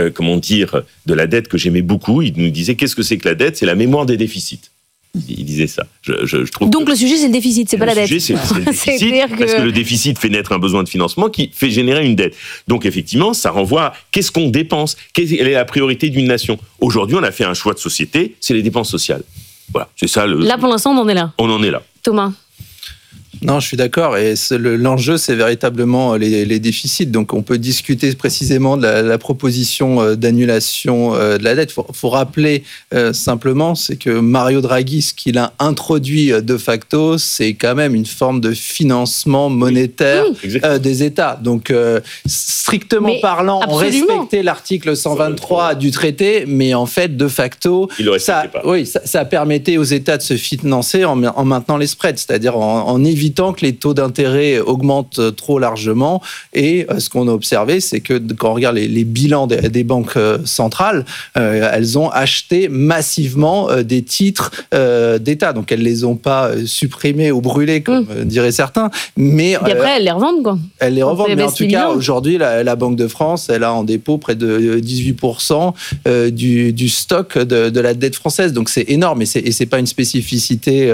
de la dette que j'aimais beaucoup. Il nous disait, qu'est-ce que c'est que la dette? C'est la mémoire des déficits. Il disait ça. Je trouve donc le sujet, c'est le déficit, c'est pas la dette. Le sujet, c'est le déficit, parce que le déficit fait naître un besoin de financement qui fait générer une dette. Donc effectivement, ça renvoie à qu'est-ce qu'on dépense? Quelle est la priorité d'une nation? Aujourd'hui, on a fait un choix de société, c'est les dépenses sociales. Voilà, c'est ça. Là, pour l'instant, on en est là. On en est là. Thomas? Non, je suis d'accord. Et l'enjeu, c'est véritablement les déficits. Donc, on peut discuter précisément de la proposition d'annulation de la dette. Faut rappeler simplement, c'est que Mario Draghi, ce qu'il a introduit de facto, c'est quand même une forme de financement monétaire des États. Donc, strictement parlant, on respectait l'article 123 du traité, mais en fait, de facto, ça permettait aux États de se financer en maintenant les spreads, c'est-à-dire en évitant que les taux d'intérêt augmentent trop largement. Et ce qu'on a observé, c'est que quand on regarde les bilans des banques centrales, elles ont acheté massivement des titres d'État. Donc, elles ne les ont pas supprimés ou brûlés, comme diraient certains. Mais, et après, elles les revendent, quoi. Elles les revendent. Mais en tout cas, aujourd'hui, la Banque de France, elle a en dépôt près de 18% du stock de la dette française. Donc, c'est énorme. Et c'est pas une spécificité.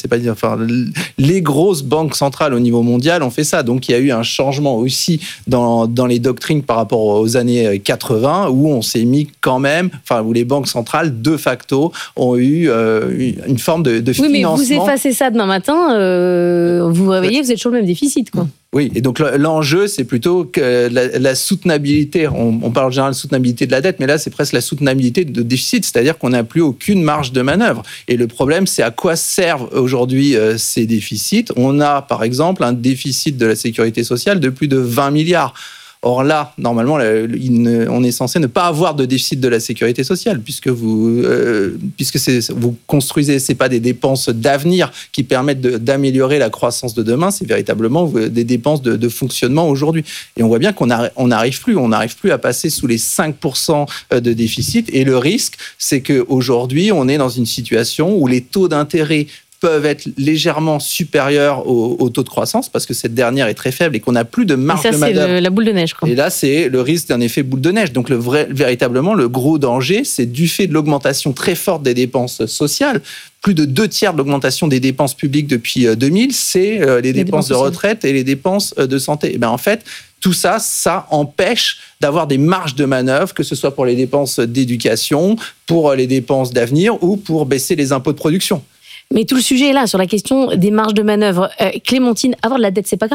Les grosses banques centrales au niveau mondial ont fait ça. Donc, il y a eu un changement aussi dans les doctrines par rapport aux années 80, où on s'est mis quand même, où les banques centrales, de facto, ont eu une forme de financement. Oui, mais vous effacez ça demain matin, vous vous réveillez, vous êtes sur le même déficit, quoi. Oui, et donc l'enjeu, c'est plutôt que la soutenabilité. On parle en général de soutenabilité de la dette, mais là, c'est presque la soutenabilité de déficit, c'est-à-dire qu'on n'a plus aucune marge de manœuvre. Et le problème, c'est à quoi servent aujourd'hui ces déficits. On a, par exemple, un déficit de la sécurité sociale de plus de 20 milliards. Or là, normalement, on est censé ne pas avoir de déficit de la sécurité sociale, puisque vous construisez, c'est pas des dépenses d'avenir qui permettent d'améliorer la croissance de demain, c'est véritablement des dépenses de fonctionnement aujourd'hui. Et on voit bien qu'on n'arrive plus à passer sous les 5% de déficit. Et le risque, c'est qu'aujourd'hui, on est dans une situation où les taux d'intérêt peuvent être légèrement supérieurs au taux de croissance, parce que cette dernière est très faible et qu'on n'a plus de marge de manœuvre. C'est la boule de neige, quoi. Et là, c'est le risque d'un effet boule de neige. Donc, véritablement, le gros danger, c'est du fait de l'augmentation très forte des dépenses sociales. Plus de 2/3 de l'augmentation des dépenses publiques depuis 2000, c'est les dépenses de retraite et les dépenses de santé. Et en fait, tout ça, ça empêche d'avoir des marges de manœuvre, que ce soit pour les dépenses d'éducation, pour les dépenses d'avenir ou pour baisser les impôts de production. Mais tout le sujet est là, sur la question des marges de manœuvre. Clémentine, avoir de la dette, c'est pas grave.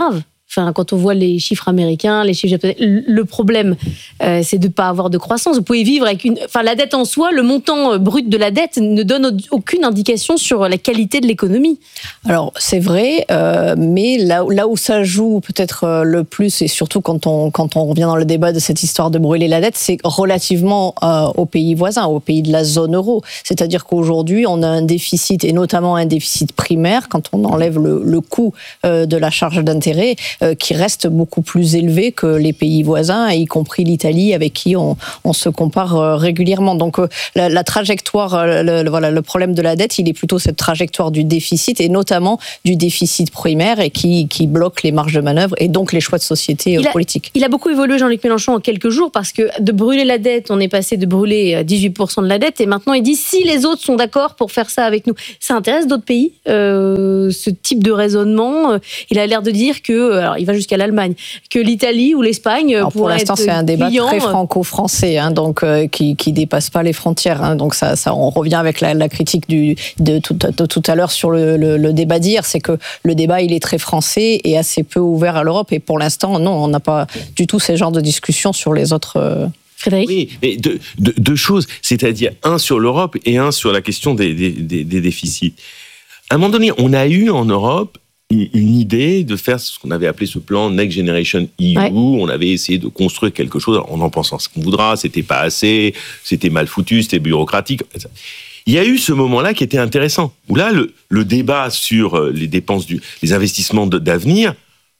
Enfin, quand on voit les chiffres américains, les chiffres japonais, le problème, c'est de ne pas avoir de croissance. Vous pouvez vivre avec la dette en soi, le montant brut de la dette ne donne aucune indication sur la qualité de l'économie. Alors, c'est vrai, mais là où ça joue peut-être le plus, et surtout quand on revient dans le débat de cette histoire de brûler la dette, c'est relativement aux pays voisins, aux pays de la zone euro. C'est-à-dire qu'aujourd'hui, on a un déficit, et notamment un déficit primaire, quand on enlève le coût de la charge d'intérêt, qui reste beaucoup plus élevé que les pays voisins, y compris l'Italie, avec qui on se compare régulièrement. Donc la trajectoire, le problème de la dette, il est plutôt cette trajectoire du déficit, et notamment du déficit primaire, et qui bloque les marges de manœuvre, et donc les choix de société politiques. Il a beaucoup évolué, Jean-Luc Mélenchon, en quelques jours, parce que de brûler la dette, on est passé de brûler 18% de la dette, et maintenant il dit si les autres sont d'accord pour faire ça avec nous. Ça intéresse d'autres pays, ce type de raisonnement. Il a l'air de dire que, alors il va jusqu'à l'Allemagne, que l'Italie ou l'Espagne pour l'instant, c'est un débat très franco-français, donc qui dépasse pas les frontières. Donc ça, on revient avec la critique de tout à l'heure sur le débat d'hier, c'est que le débat il est très français et assez peu ouvert à l'Europe. Et pour l'instant, non, on n'a pas du tout ce genre de discussion sur les autres. Frédéric ? Oui, mais deux choses, c'est-à-dire un sur l'Europe et un sur la question des déficits. À un moment donné, on a eu en Europe une idée de faire ce qu'on avait appelé ce plan Next Generation EU. Ouais. On avait essayé de construire quelque chose, en pensant ce qu'on voudra, c'était pas assez, c'était mal foutu, c'était bureaucratique. Il y a eu ce moment-là qui était intéressant, où là, le débat sur les dépenses, les investissements d'avenir,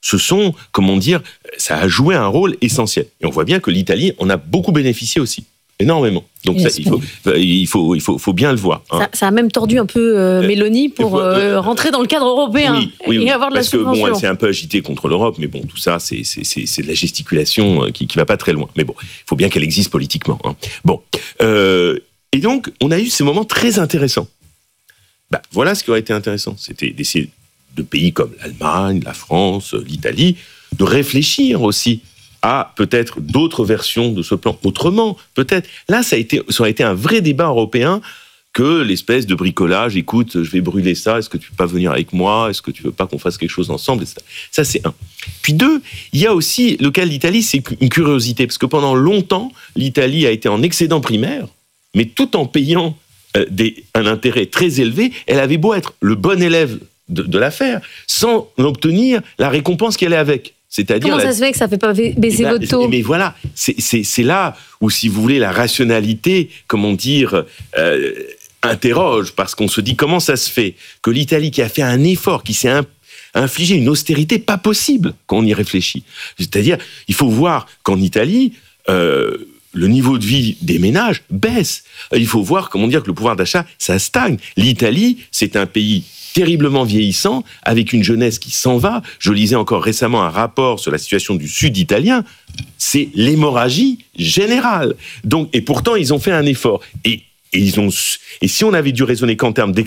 ça a joué un rôle essentiel. Et on voit bien que l'Italie en a beaucoup bénéficié aussi. Énormément. Donc ça, il faut bien le voir. Hein. Ça a même tordu un peu Mélanie pour rentrer dans le cadre européen et avoir de la subvention. Parce que elle s'est un peu agitée contre l'Europe, mais bon, tout ça, c'est de la gesticulation qui va pas très loin. Mais bon, il faut bien qu'elle existe politiquement. Hein. Bon, et donc on a eu ces moments très intéressants. Voilà ce qui aurait été intéressant, c'était d'essayer de pays comme l'Allemagne, la France, l'Italie, de réfléchir aussi à peut-être d'autres versions de ce plan, autrement, peut-être. Là, ça aurait été un vrai débat européen que l'espèce de bricolage, écoute, je vais brûler ça, est-ce que tu peux pas venir avec moi, est-ce que tu veux pas qu'on fasse quelque chose ensemble, etc. Ça, c'est un. Puis deux, il y a aussi, le cas de l'Italie, c'est une curiosité, parce que pendant longtemps, l'Italie a été en excédent primaire, mais tout en payant un intérêt très élevé, elle avait beau être le bon élève de l'affaire, sans obtenir la récompense qu'elle est avec. C'est-à-dire comment ça se fait que ça ne fait pas baisser votre taux ? Mais voilà, c'est là où, si vous voulez, la rationalité, comment dire, interroge, parce qu'on se dit comment ça se fait que l'Italie, qui a fait un effort, qui s'est infligé une austérité pas possible quand on y réfléchit. C'est-à-dire, il faut voir qu'en Italie, le niveau de vie des ménages baisse. Il faut voir, comment dire, que le pouvoir d'achat, ça stagne. L'Italie, c'est un pays terriblement vieillissant, avec une jeunesse qui s'en va. Je lisais encore récemment un rapport sur la situation du sud italien. C'est l'hémorragie générale. Donc, et pourtant, ils ont fait un effort. Et si on avait dû raisonner qu'en termes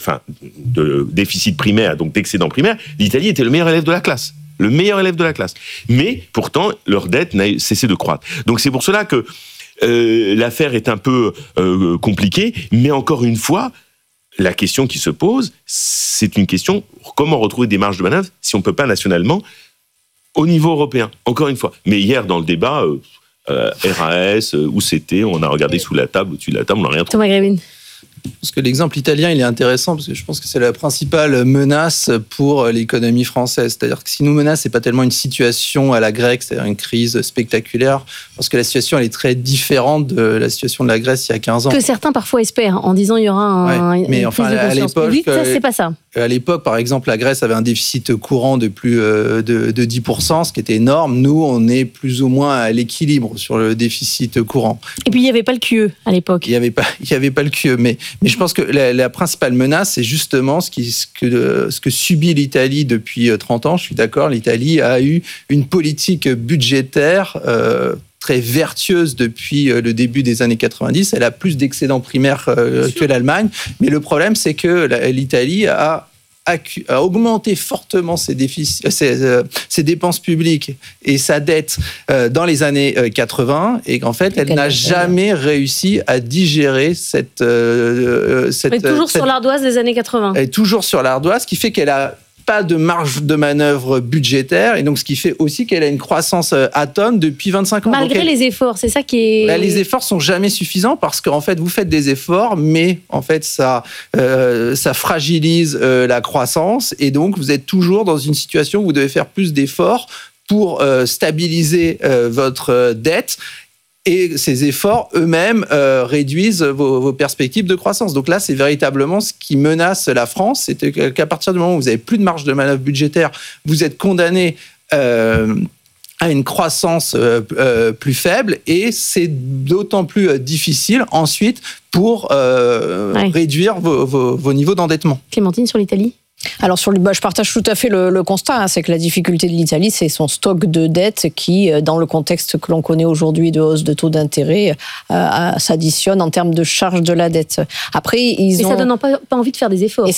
de déficit primaire, donc d'excédent primaire, l'Italie était le meilleur élève de la classe. Le meilleur élève de la classe. Mais pourtant, leur dette n'a cessé de croître. Donc c'est pour cela que l'affaire est un peu compliquée. Mais encore une fois, la question qui se pose, c'est une question, comment retrouver des marges de manœuvre si on ne peut pas nationalement au niveau européen, encore une fois. Mais hier, dans le débat, RAS, où c'était, on a regardé sous la table, au-dessus de la table, on n'a rien trouvé. Thomas Grévin. Parce que l'exemple italien, il est intéressant, parce que je pense que c'est la principale menace pour l'économie française. C'est-à-dire que si nous menace, c'est pas tellement une situation à la grecque, c'est-à-dire une crise spectaculaire, parce que la situation, elle est très différente de la situation de la Grèce il y a 15 ans. Que certains parfois espèrent, en disant il y aura mais une enfin, prise de conscience publique, ça, c'est pas ça. À l'époque, par exemple, la Grèce avait un déficit courant de plus de 10%, ce qui était énorme. Nous, on est plus ou moins à l'équilibre sur le déficit courant. Et puis, il n'y avait pas le QE à l'époque. Il n'y avait pas le QE, mais je pense que la principale menace, c'est justement ce que subit l'Italie depuis 30 ans. Je suis d'accord, l'Italie a eu une politique budgétaire très vertueuse depuis le début des années 90. Elle a plus d'excédents primaires que l'Allemagne. Mais le problème, c'est que l'Italie a augmenté fortement ses dépenses publiques et sa dette dans les années 80, et qu'en fait, elle n'a jamais réussi à digérer cette toujours sur l'ardoise des années 80. Elle est toujours sur l'ardoise, ce qui fait qu'elle a pas de marge de manœuvre budgétaire, et donc ce qui fait aussi qu'elle a une croissance atone depuis 25 ans. Malgré les efforts, c'est ça qui est... Les efforts sont jamais suffisants parce qu'en fait, vous faites des efforts, mais en fait, ça fragilise la croissance, et donc vous êtes toujours dans une situation où vous devez faire plus d'efforts pour stabiliser votre dette. Et ces efforts eux-mêmes réduisent vos perspectives de croissance. Donc là, c'est véritablement ce qui menace la France. C'est qu'à partir du moment où vous n'avez plus de marge de manœuvre budgétaire, vous êtes condamné à une croissance plus faible, et c'est d'autant plus difficile ensuite pour réduire vos niveaux d'endettement. Clémentine, sur l'Italie ? Alors je partage tout à fait le constat, c'est que la difficulté de l'Italie, c'est son stock de dette qui, dans le contexte que l'on connaît aujourd'hui de hausse de taux d'intérêt, s'additionne en termes de charge de la dette. Après, ça donne pas envie de faire des efforts.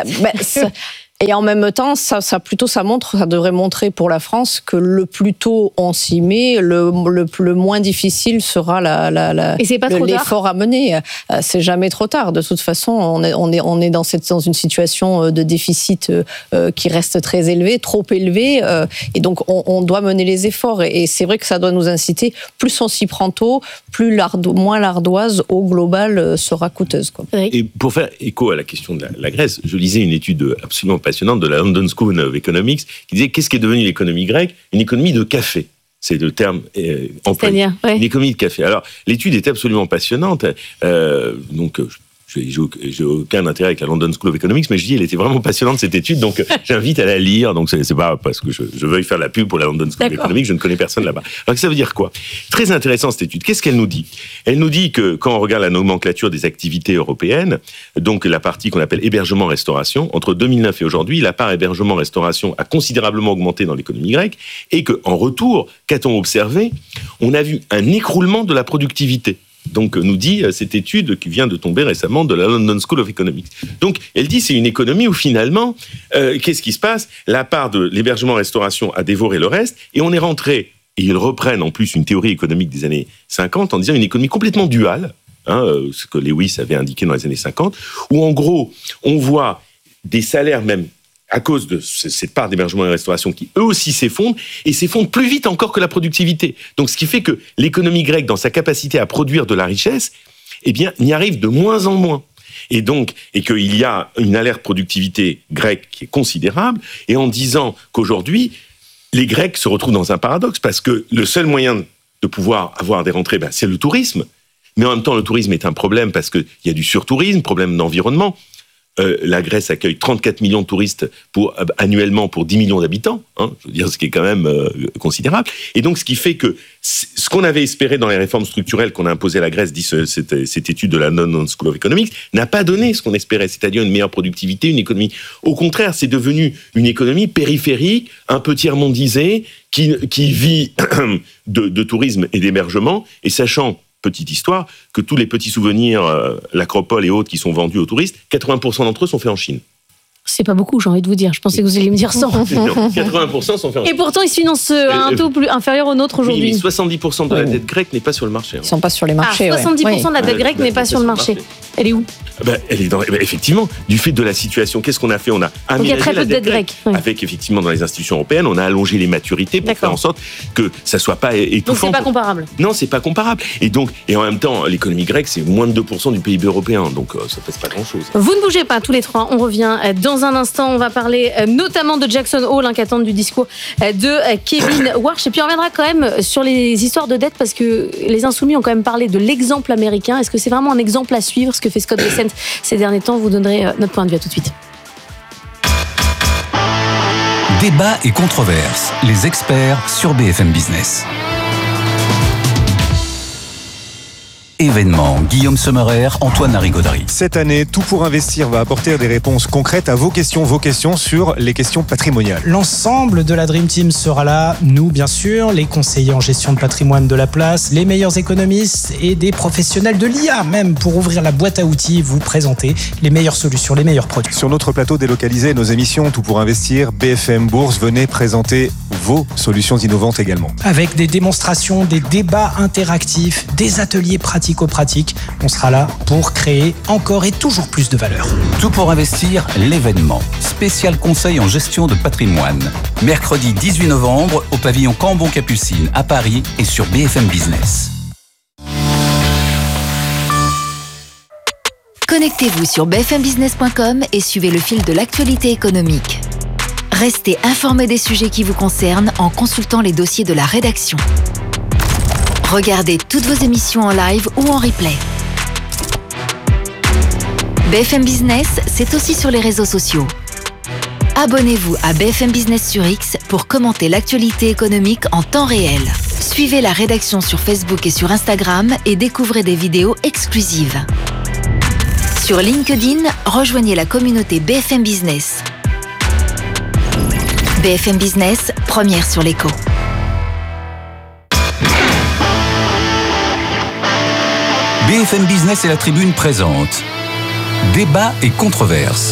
Et en même temps, ça devrait montrer pour la France que le plus tôt on s'y met, le moins difficile sera l'effort à mener. C'est jamais trop tard. De toute façon, on est dans une situation de déficit qui reste très élevé, trop élevé, et donc on doit mener les efforts. Et c'est vrai que ça doit nous inciter. Plus on s'y prend tôt, moins l'ardoise au global sera coûteuse, quoi. Et pour faire écho à la question de la Grèce, je lisais une étude absolument passionnante de la London School of Economics qui disait qu'est-ce qui est devenu l'économie grecque ? Une économie de café. C'est le terme employé. Une économie de café. Alors, l'étude est absolument passionnante. Donc, j'ai aucun intérêt avec la London School of Economics, mais je dis, elle était vraiment passionnante, cette étude, donc j'invite à la lire. Donc, c'est pas parce que je veuille faire la pub pour la London School of Economics, je ne connais personne là-bas. Alors, ça veut dire quoi ? Très intéressant, cette étude. Qu'est-ce qu'elle nous dit ? Elle nous dit que quand on regarde la nomenclature des activités européennes, donc la partie qu'on appelle hébergement-restauration, entre 2009 et aujourd'hui, la part hébergement-restauration a considérablement augmenté dans l'économie grecque, et qu'en retour, qu'a-t-on observé ? On a vu un écroulement de la productivité. Donc, nous dit cette étude qui vient de tomber récemment de la London School of Economics. Donc, elle dit c'est une économie où finalement, qu'est-ce qui se passe ? La part de l'hébergement-restauration a dévoré le reste, et on est rentré, et ils reprennent en plus une théorie économique des années 50 en disant une économie complètement duale, ce que Lewis avait indiqué dans les années 50, où en gros, on voit des salaires même à cause de cette part d'hébergement et de restauration qui, eux aussi, s'effondrent, et s'effondrent plus vite encore que la productivité. Donc, ce qui fait que l'économie grecque, dans sa capacité à produire de la richesse, eh bien, n'y arrive de moins en moins. Et donc, qu'il y a une alerte productivité grecque qui est considérable, et en disant qu'aujourd'hui, les Grecs se retrouvent dans un paradoxe, parce que le seul moyen de pouvoir avoir des rentrées, c'est le tourisme. Mais en même temps, le tourisme est un problème, parce qu'il y a du surtourisme, problème d'environnement. La Grèce accueille 34 millions de touristes annuellement pour 10 millions d'habitants, je veux dire, ce qui est quand même considérable. Et donc, ce qui fait que ce qu'on avait espéré dans les réformes structurelles qu'on a imposées à la Grèce, dit cette étude de la London School of Economics, n'a pas donné ce qu'on espérait, c'est-à-dire une meilleure productivité, une économie. Au contraire, c'est devenu une économie périphérique, un peu tiers-mondisée, qui vit de tourisme et d'hébergement, et sachant, petite histoire, que tous les petits souvenirs, l'Acropole et autres qui sont vendus aux touristes, 80% d'entre eux sont faits en Chine. C'est pas beaucoup, j'ai envie de vous dire. Je pensais que vous alliez me dire 100. 80% sont faits en Chine. Et pourtant, ils se financent à un taux plus inférieur au nôtre aujourd'hui. Oui, mais 70% de la dette grecque n'est pas sur le marché. Ils ne sont pas sur les marchés. 70% de la dette grecque n'est pas sur le marché. Elle est où ? Elle est effectivement, du fait de la situation, qu'est-ce qu'on a fait ? On a aménagé la dette grecque. Avec, effectivement, dans les institutions européennes, on a allongé les maturités pour faire en sorte que ça ne soit pas étouffant. Donc, c'est pas comparable. Non, c'est pas comparable. Et en même temps, l'économie grecque, c'est moins de 2% du PIB européen. Donc, ça ne pèse pas grand-chose. Vous ne bougez pas, tous les trois. On revient dans un instant. On va parler notamment de Jackson Hole, qui attend du discours de Kevin Warsh. Et puis, on reviendra quand même sur les histoires de dette, parce que les Insoumis ont quand même parlé de l'exemple américain. Est-ce que c'est vraiment un exemple à suivre, ce que fait Scott Bessent ces derniers temps? Vous donnerez notre point de vue. À tout de suite. Débat et controverses. Les experts sur BFM Business. Événement, Guillaume Sommerer, Antoine Larigauderie. Cette année, Tout pour investir va apporter des réponses concrètes à vos questions sur les questions patrimoniales. L'ensemble de la Dream Team sera là, nous bien sûr, les conseillers en gestion de patrimoine de la place, les meilleurs économistes et des professionnels de l'IA même pour ouvrir la boîte à outils, vous présenter les meilleures solutions, les meilleurs produits. Sur notre plateau délocalisé, nos émissions Tout pour investir, BFM Bourse, venez présenter vos solutions innovantes également. Avec des démonstrations, des débats interactifs, des ateliers pratiques pratico-pratique. On sera là pour créer encore et toujours plus de valeur. Tout pour investir, l'événement. Spécial conseil en gestion de patrimoine. Mercredi 18 novembre au pavillon Cambon-Capucine à Paris et sur BFM Business. Connectez-vous sur bfmbusiness.com et suivez le fil de l'actualité économique. Restez informés des sujets qui vous concernent en consultant les dossiers de la rédaction. Regardez toutes vos émissions en live ou en replay. BFM Business, c'est aussi sur les réseaux sociaux. Abonnez-vous à BFM Business sur X pour commenter l'actualité économique en temps réel. Suivez la rédaction sur Facebook et sur Instagram et découvrez des vidéos exclusives. Sur LinkedIn, rejoignez la communauté BFM Business. BFM Business, première sur l'écho. BFM Business et la Tribune présente Débat et controverses.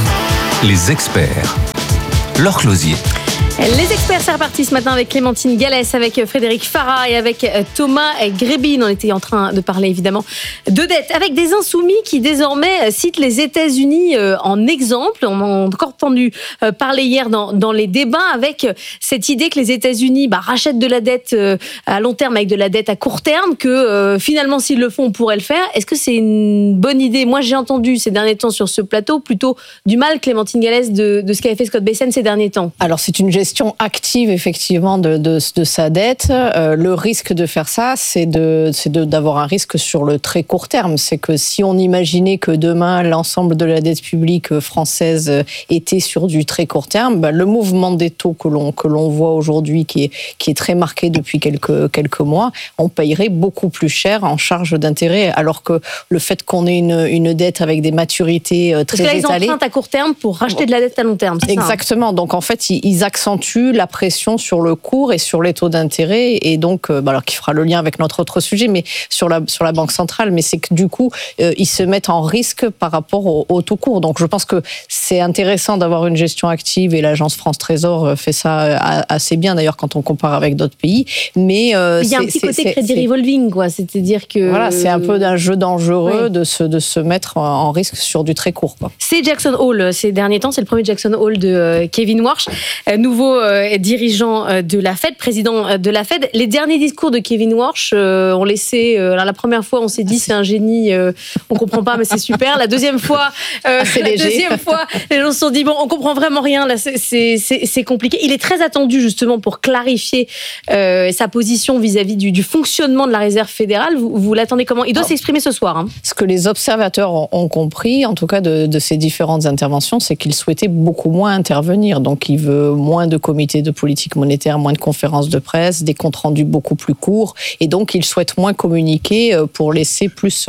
Les experts. Laure Closier. Les experts, c'est reparti ce matin avec Clémentine Gallès, avec Frédéric Farah et avec Thomas Grébin. On était en train de parler évidemment de dette avec des insoumis qui désormais citent les États-Unis en exemple. On a encore entendu parler hier dans les débats avec cette idée que les États-Unis rachètent de la dette à long terme avec de la dette à court terme, que finalement s'ils le font on pourrait le faire. Est-ce que c'est une bonne idée? Moi j'ai entendu ces derniers temps sur ce plateau plutôt du mal, Clémentine Gallès, de ce qu'avait fait Scott Bessent ces derniers temps. Alors c'est une gestion active effectivement de sa dette. Le risque de faire ça, c'est d'avoir un risque sur le très court terme. C'est que si on imaginait que demain l'ensemble de la dette publique française était sur du très court terme, le mouvement des taux que l'on voit aujourd'hui, qui est très marqué depuis quelques mois, on payerait beaucoup plus cher en charge d'intérêt, alors que le fait qu'on ait une dette avec des maturités très étalées. Parce que là, ils empruntent à court terme pour racheter de la dette à long terme. Exactement. Ça, donc en fait, ils accentuent la pression sur le cours et sur les taux d'intérêt, et donc alors qui fera le lien avec notre autre sujet, mais sur la banque centrale, mais c'est que du coup ils se mettent en risque par rapport au taux court. Donc je pense que c'est intéressant d'avoir une gestion active, et l'agence France Trésor fait ça assez bien d'ailleurs quand on compare avec d'autres pays. Mais il y a un petit côté crédit revolving, quoi. C'est-à-dire que voilà, c'est un peu d'un jeu dangereux de se mettre en risque sur du très court, quoi. C'est Jackson Hole ces derniers temps, c'est le premier Jackson Hole de Kevin Warsh, nouveau dirigeant de la Fed, président de la Fed. Les derniers discours de Kevin Warsh ont laissé... alors la première fois, on s'est dit c'est un génie, on comprend pas, mais c'est super. La deuxième fois, les gens se sont dit bon, on comprend vraiment rien. Là, c'est compliqué. Il est très attendu justement pour clarifier sa position vis-à-vis du fonctionnement de la Réserve fédérale. Vous l'attendez comment? Il doit s'exprimer ce soir. Hein. Ce que les observateurs ont compris, en tout cas de ces différentes interventions, c'est qu'il souhaitait beaucoup moins intervenir. Donc il veut moins de comités de politique monétaire, moins de conférences de presse, des comptes rendus beaucoup plus courts, et donc il souhaite moins communiquer pour laisser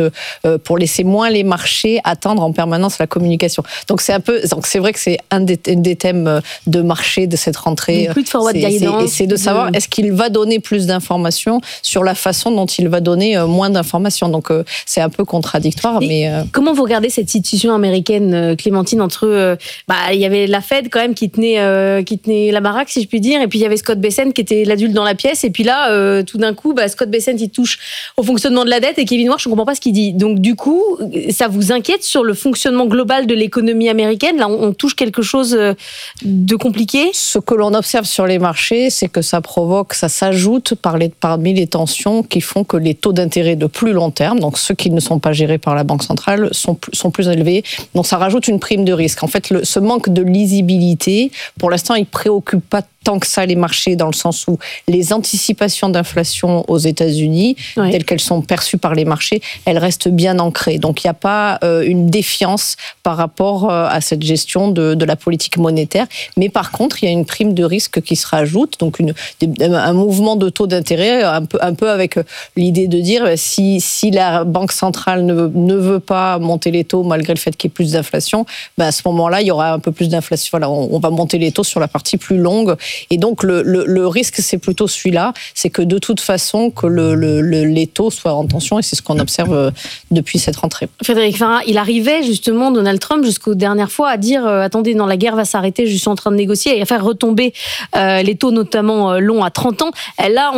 moins les marchés attendre en permanence la communication. Donc c'est vrai que c'est un des thèmes de marché de cette rentrée. Plus de forward guidance. C'est de savoir est-ce qu'il va donner plus d'informations sur la façon dont il va donner moins d'informations. Donc c'est un peu contradictoire. Mais comment vous regardez cette situation américaine, Clémentine, entre il y avait la Fed quand même qui tenait la baraque, si je puis dire, et puis il y avait Scott Bessent qui était l'adulte dans la pièce, et puis là tout d'un coup Scott Bessent il touche au fonctionnement de la dette, et Kevin Warsh, je ne comprends pas ce qu'il dit. Donc du coup ça vous inquiète sur le fonctionnement global de l'économie américaine? Là on touche quelque chose de compliqué? Ce que l'on observe sur les marchés, c'est que ça s'ajoute parmi les tensions qui font que les taux d'intérêt de plus long terme, donc ceux qui ne sont pas gérés par la Banque centrale, sont plus élevés. Donc ça rajoute une prime de risque. En fait, ce manque de lisibilité, pour l'instant, il préoccupe pas tant que ça les marchés, dans le sens où les anticipations d'inflation aux États-Unis, telles qu'elles sont perçues par les marchés, elles restent bien ancrées. Donc il n'y a pas une défiance par rapport à cette gestion de la politique monétaire. Mais par contre, il y a une prime de risque qui se rajoute, donc un mouvement de taux d'intérêt, un peu avec l'idée de dire si la Banque centrale ne veut pas monter les taux malgré le fait qu'il y ait plus d'inflation, à ce moment-là, il y aura un peu plus d'inflation. Voilà, on va monter les taux sur la partie plus longue. Et donc le risque, c'est plutôt celui-là, c'est que de toute façon que les taux soient en tension, et c'est ce qu'on observe depuis cette rentrée. Frédéric Farah, il arrivait justement, Donald Trump, jusqu'aux dernières fois, à dire attendez, non, la guerre va s'arrêter, je suis en train de négocier, et à faire retomber les taux notamment longs à 30 ans. Là, on est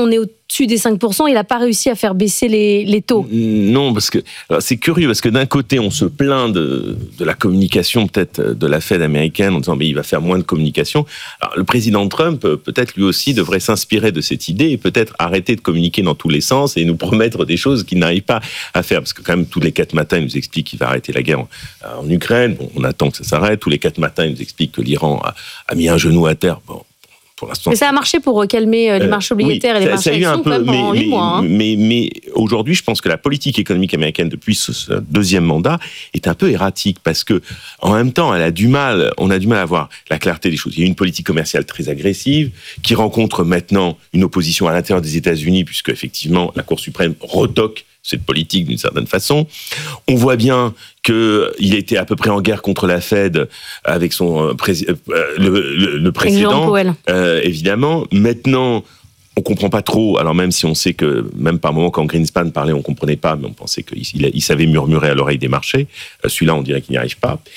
au-dessus des 5%, il n'a pas réussi à faire baisser les taux. Non, parce que c'est curieux, parce que d'un côté, on se plaint de la communication peut-être de la Fed américaine en disant mais il va faire moins de communication. Alors, le président Trump, peut-être lui aussi, devrait s'inspirer de cette idée et peut-être arrêter de communiquer dans tous les sens et nous promettre des choses qu'il n'arrive pas à faire. Parce que quand même, tous les 4 matins, il nous explique qu'il va arrêter la guerre en Ukraine. Bon, on attend que ça s'arrête. Tous les 4 matins, il nous explique que l'Iran a mis un genou à terre. Bon, pour l'instant, mais ça a marché pour calmer les marchés obligataires et les marchés actions quand même en 8 mois. Mais aujourd'hui, je pense que la politique économique américaine depuis ce deuxième mandat est un peu erratique parce que en même temps, on a du mal à voir la clarté des choses. Il y a une politique commerciale très agressive qui rencontre maintenant une opposition à l'intérieur des États-Unis puisque effectivement la Cour suprême retoque cette politique d'une certaine façon. On voit bien qu'il était à peu près en guerre contre la Fed avec son le précédent, évidemment. Maintenant, on comprend pas trop. Alors même si on sait que même par moment quand Greenspan parlait, on comprenait pas, mais on pensait qu'il savait murmurer à l'oreille des marchés. Celui-là, on dirait qu'il n'y arrive pas.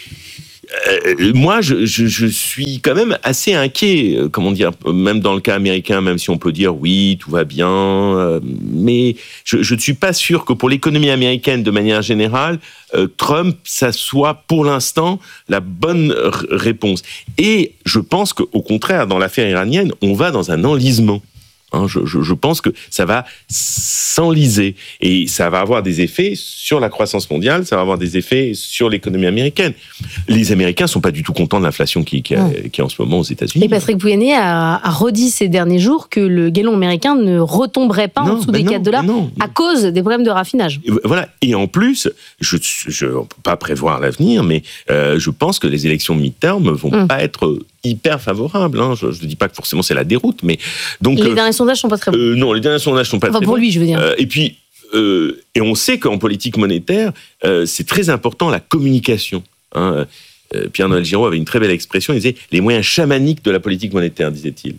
Moi, je suis quand même assez inquiet, comment dire, même dans le cas américain, même si on peut dire oui, tout va bien, mais je ne suis pas sûr que pour l'économie américaine de manière générale, Trump, ça soit pour l'instant la bonne réponse. Et je pense qu'au contraire, dans l'affaire iranienne, on va dans un enlisement. Je pense que ça va s'enliser et ça va avoir des effets sur la croissance mondiale, ça va avoir des effets sur l'économie américaine. Les Américains ne sont pas du tout contents de l'inflation qui est en ce moment aux États-Unis. Et Patrick Pouyanné a redit ces derniers jours que le gallon américain ne retomberait pas en dessous des $4 à cause des problèmes de raffinage. Voilà. Et en plus, je ne peux pas prévoir l'avenir, mais je pense que les élections midterm ne vont pas être hyper favorable. Je ne dis pas que forcément c'est la déroute, mais donc les derniers sondages sont pas très bons. Non, les derniers sondages sont pas très bons. Pour lui, je veux dire. Et puis, et on sait qu'en politique monétaire, c'est très important la communication. Pierre-Noël Giraud avait une très belle expression. Il disait les moyens chamaniques de la politique monétaire, disait-il.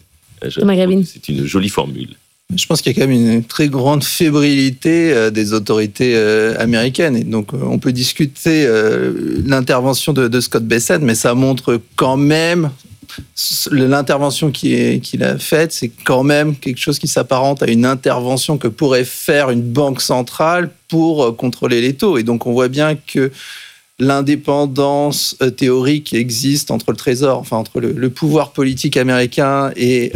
C'est une jolie formule. Je pense qu'il y a quand même une très grande fébrilité des autorités américaines. Et donc, on peut discuter l'intervention de Scott Bessent, mais ça montre quand même l'intervention qu'il a faite, c'est quand même quelque chose qui s'apparente à une intervention que pourrait faire une banque centrale pour contrôler les taux. Et donc, on voit bien que l'indépendance théorique existe entre le Trésor, enfin entre le pouvoir politique américain et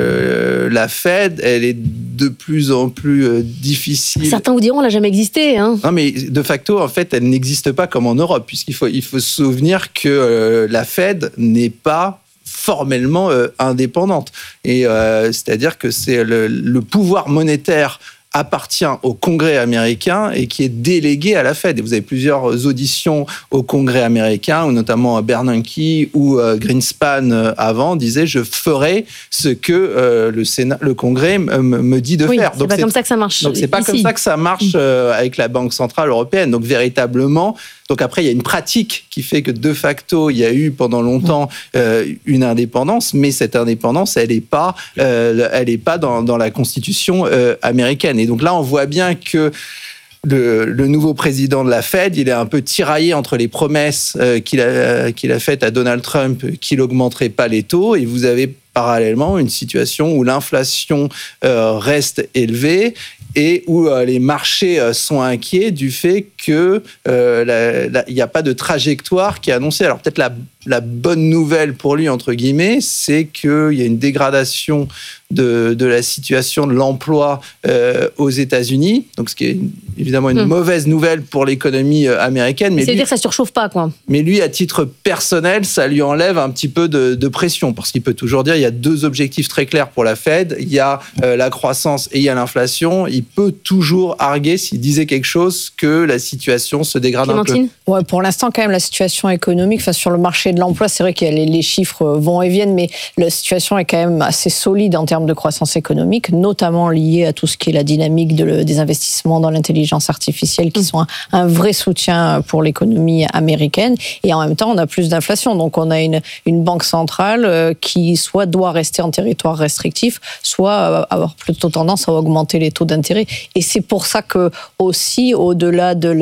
la Fed, elle est de plus en plus difficile. Certains vous diront, elle n'a jamais existé. Non, mais de facto, en fait, elle n'existe pas comme en Europe, puisqu'il faut se souvenir que la Fed n'est pas formellement indépendante. Et c'est-à-dire que c'est le pouvoir monétaire appartient au Congrès américain et qui est délégué à la Fed. Et vous avez plusieurs auditions au Congrès américain, où notamment Bernanke ou Greenspan avant disaient « je ferai ce que le Congrès me dit de faire ». Donc c'est pas comme ça que ça marche. Donc c'est pas comme ça que ça marche avec la Banque centrale européenne. Donc véritablement, donc après il y a une pratique qui fait que de facto il y a eu pendant longtemps une indépendance, mais cette indépendance elle est pas dans la Constitution américaine. Et donc là, on voit bien que le nouveau président de la Fed, il est un peu tiraillé entre les promesses qu'il a faites à Donald Trump qu'il n'augmenterait pas les taux, et vous avez parallèlement une situation où l'inflation reste élevée et où les marchés sont inquiets du fait qu'il n'y a pas de trajectoire qui est annoncée. Alors peut-être la bonne nouvelle pour lui, entre guillemets, c'est qu'il y a une dégradation de la situation de l'emploi aux États-Unis, donc ce qui est évidemment une mauvaise nouvelle pour l'économie américaine. Mais c'est-à-dire que ça ne surchauffe pas, quoi. Mais lui, à titre personnel, ça lui enlève un petit peu de pression, parce qu'il peut toujours dire il y a deux objectifs très clairs pour la Fed, il y a la croissance et il y a l'inflation. Il peut toujours arguer, s'il disait quelque chose, que la situation se dégrade un peu. Ouais, pour l'instant, quand même, la situation économique, sur le marché de l'emploi, c'est vrai que les chiffres vont et viennent, mais la situation est quand même assez solide en termes de croissance économique, notamment liée à tout ce qui est la dynamique des investissements dans l'intelligence artificielle, qui sont un vrai soutien pour l'économie américaine. Et en même temps, on a plus d'inflation. Donc, on a une banque centrale qui soit doit rester en territoire restrictif, soit avoir plutôt tendance à augmenter les taux d'intérêt. Et c'est pour ça que aussi, au-delà de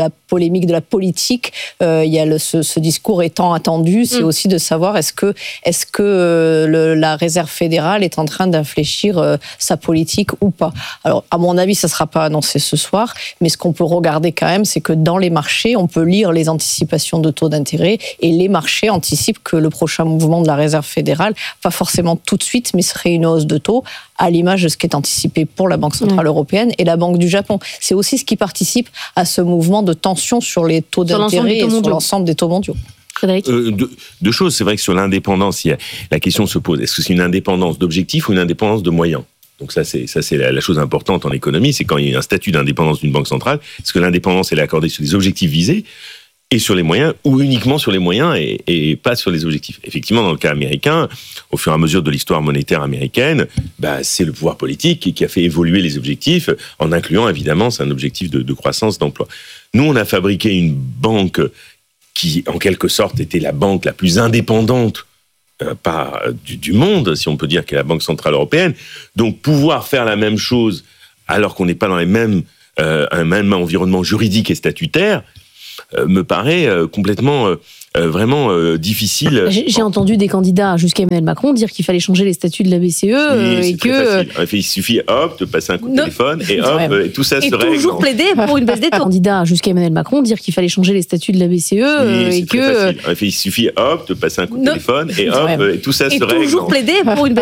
la polémique, de la politique, il y a ce discours étant attendu, c'est aussi de savoir est-ce que la Réserve fédérale est en train d'infléchir sa politique ou pas. Alors, à mon avis, ça ne sera pas annoncé ce soir, mais ce qu'on peut regarder quand même, c'est que dans les marchés, on peut lire les anticipations de taux d'intérêt et les marchés anticipent que le prochain mouvement de la Réserve fédérale, pas forcément tout de suite, mais serait une hausse de taux, à l'image de ce qui est anticipé pour la Banque centrale européenne et la Banque du Japon. C'est aussi ce qui participe à ce mouvement de tension sur les taux d'intérêt et sur l'ensemble des taux mondiaux. Deux choses. C'est vrai que sur l'indépendance, la question se pose. Est-ce que c'est une indépendance d'objectifs ou une indépendance de moyens ? Donc ça, c'est la chose importante en économie, c'est quand il y a un statut d'indépendance d'une banque centrale, est-ce que l'indépendance, elle est accordée sur les objectifs visés et sur les moyens, ou uniquement sur les moyens et pas sur les objectifs. Effectivement, dans le cas américain, au fur et à mesure de l'histoire monétaire américaine, c'est le pouvoir politique qui a fait évoluer les objectifs, en incluant évidemment, c'est un objectif de croissance, d'emploi. Nous, on a fabriqué une banque qui, en quelque sorte, était la banque la plus indépendante du monde, si on peut dire, qu'est la Banque centrale européenne. Donc, pouvoir faire la même chose alors qu'on n'est pas dans un même environnement juridique et statutaire, me paraît complètement vraiment difficile. J'ai entendu des candidats jusqu'à Emmanuel Macron dire qu'il fallait changer les statuts de la BCE et que il suffit de passer un coup de téléphone et et tout ça se règle. Et toujours plaider pour une baisse des taux. Candidat jusqu'à Emmanuel Macron dire qu'il fallait changer les statuts de la BCE et que il suffit de passer un coup de téléphone et tout ça se règle. Et toujours plaider pour une baisse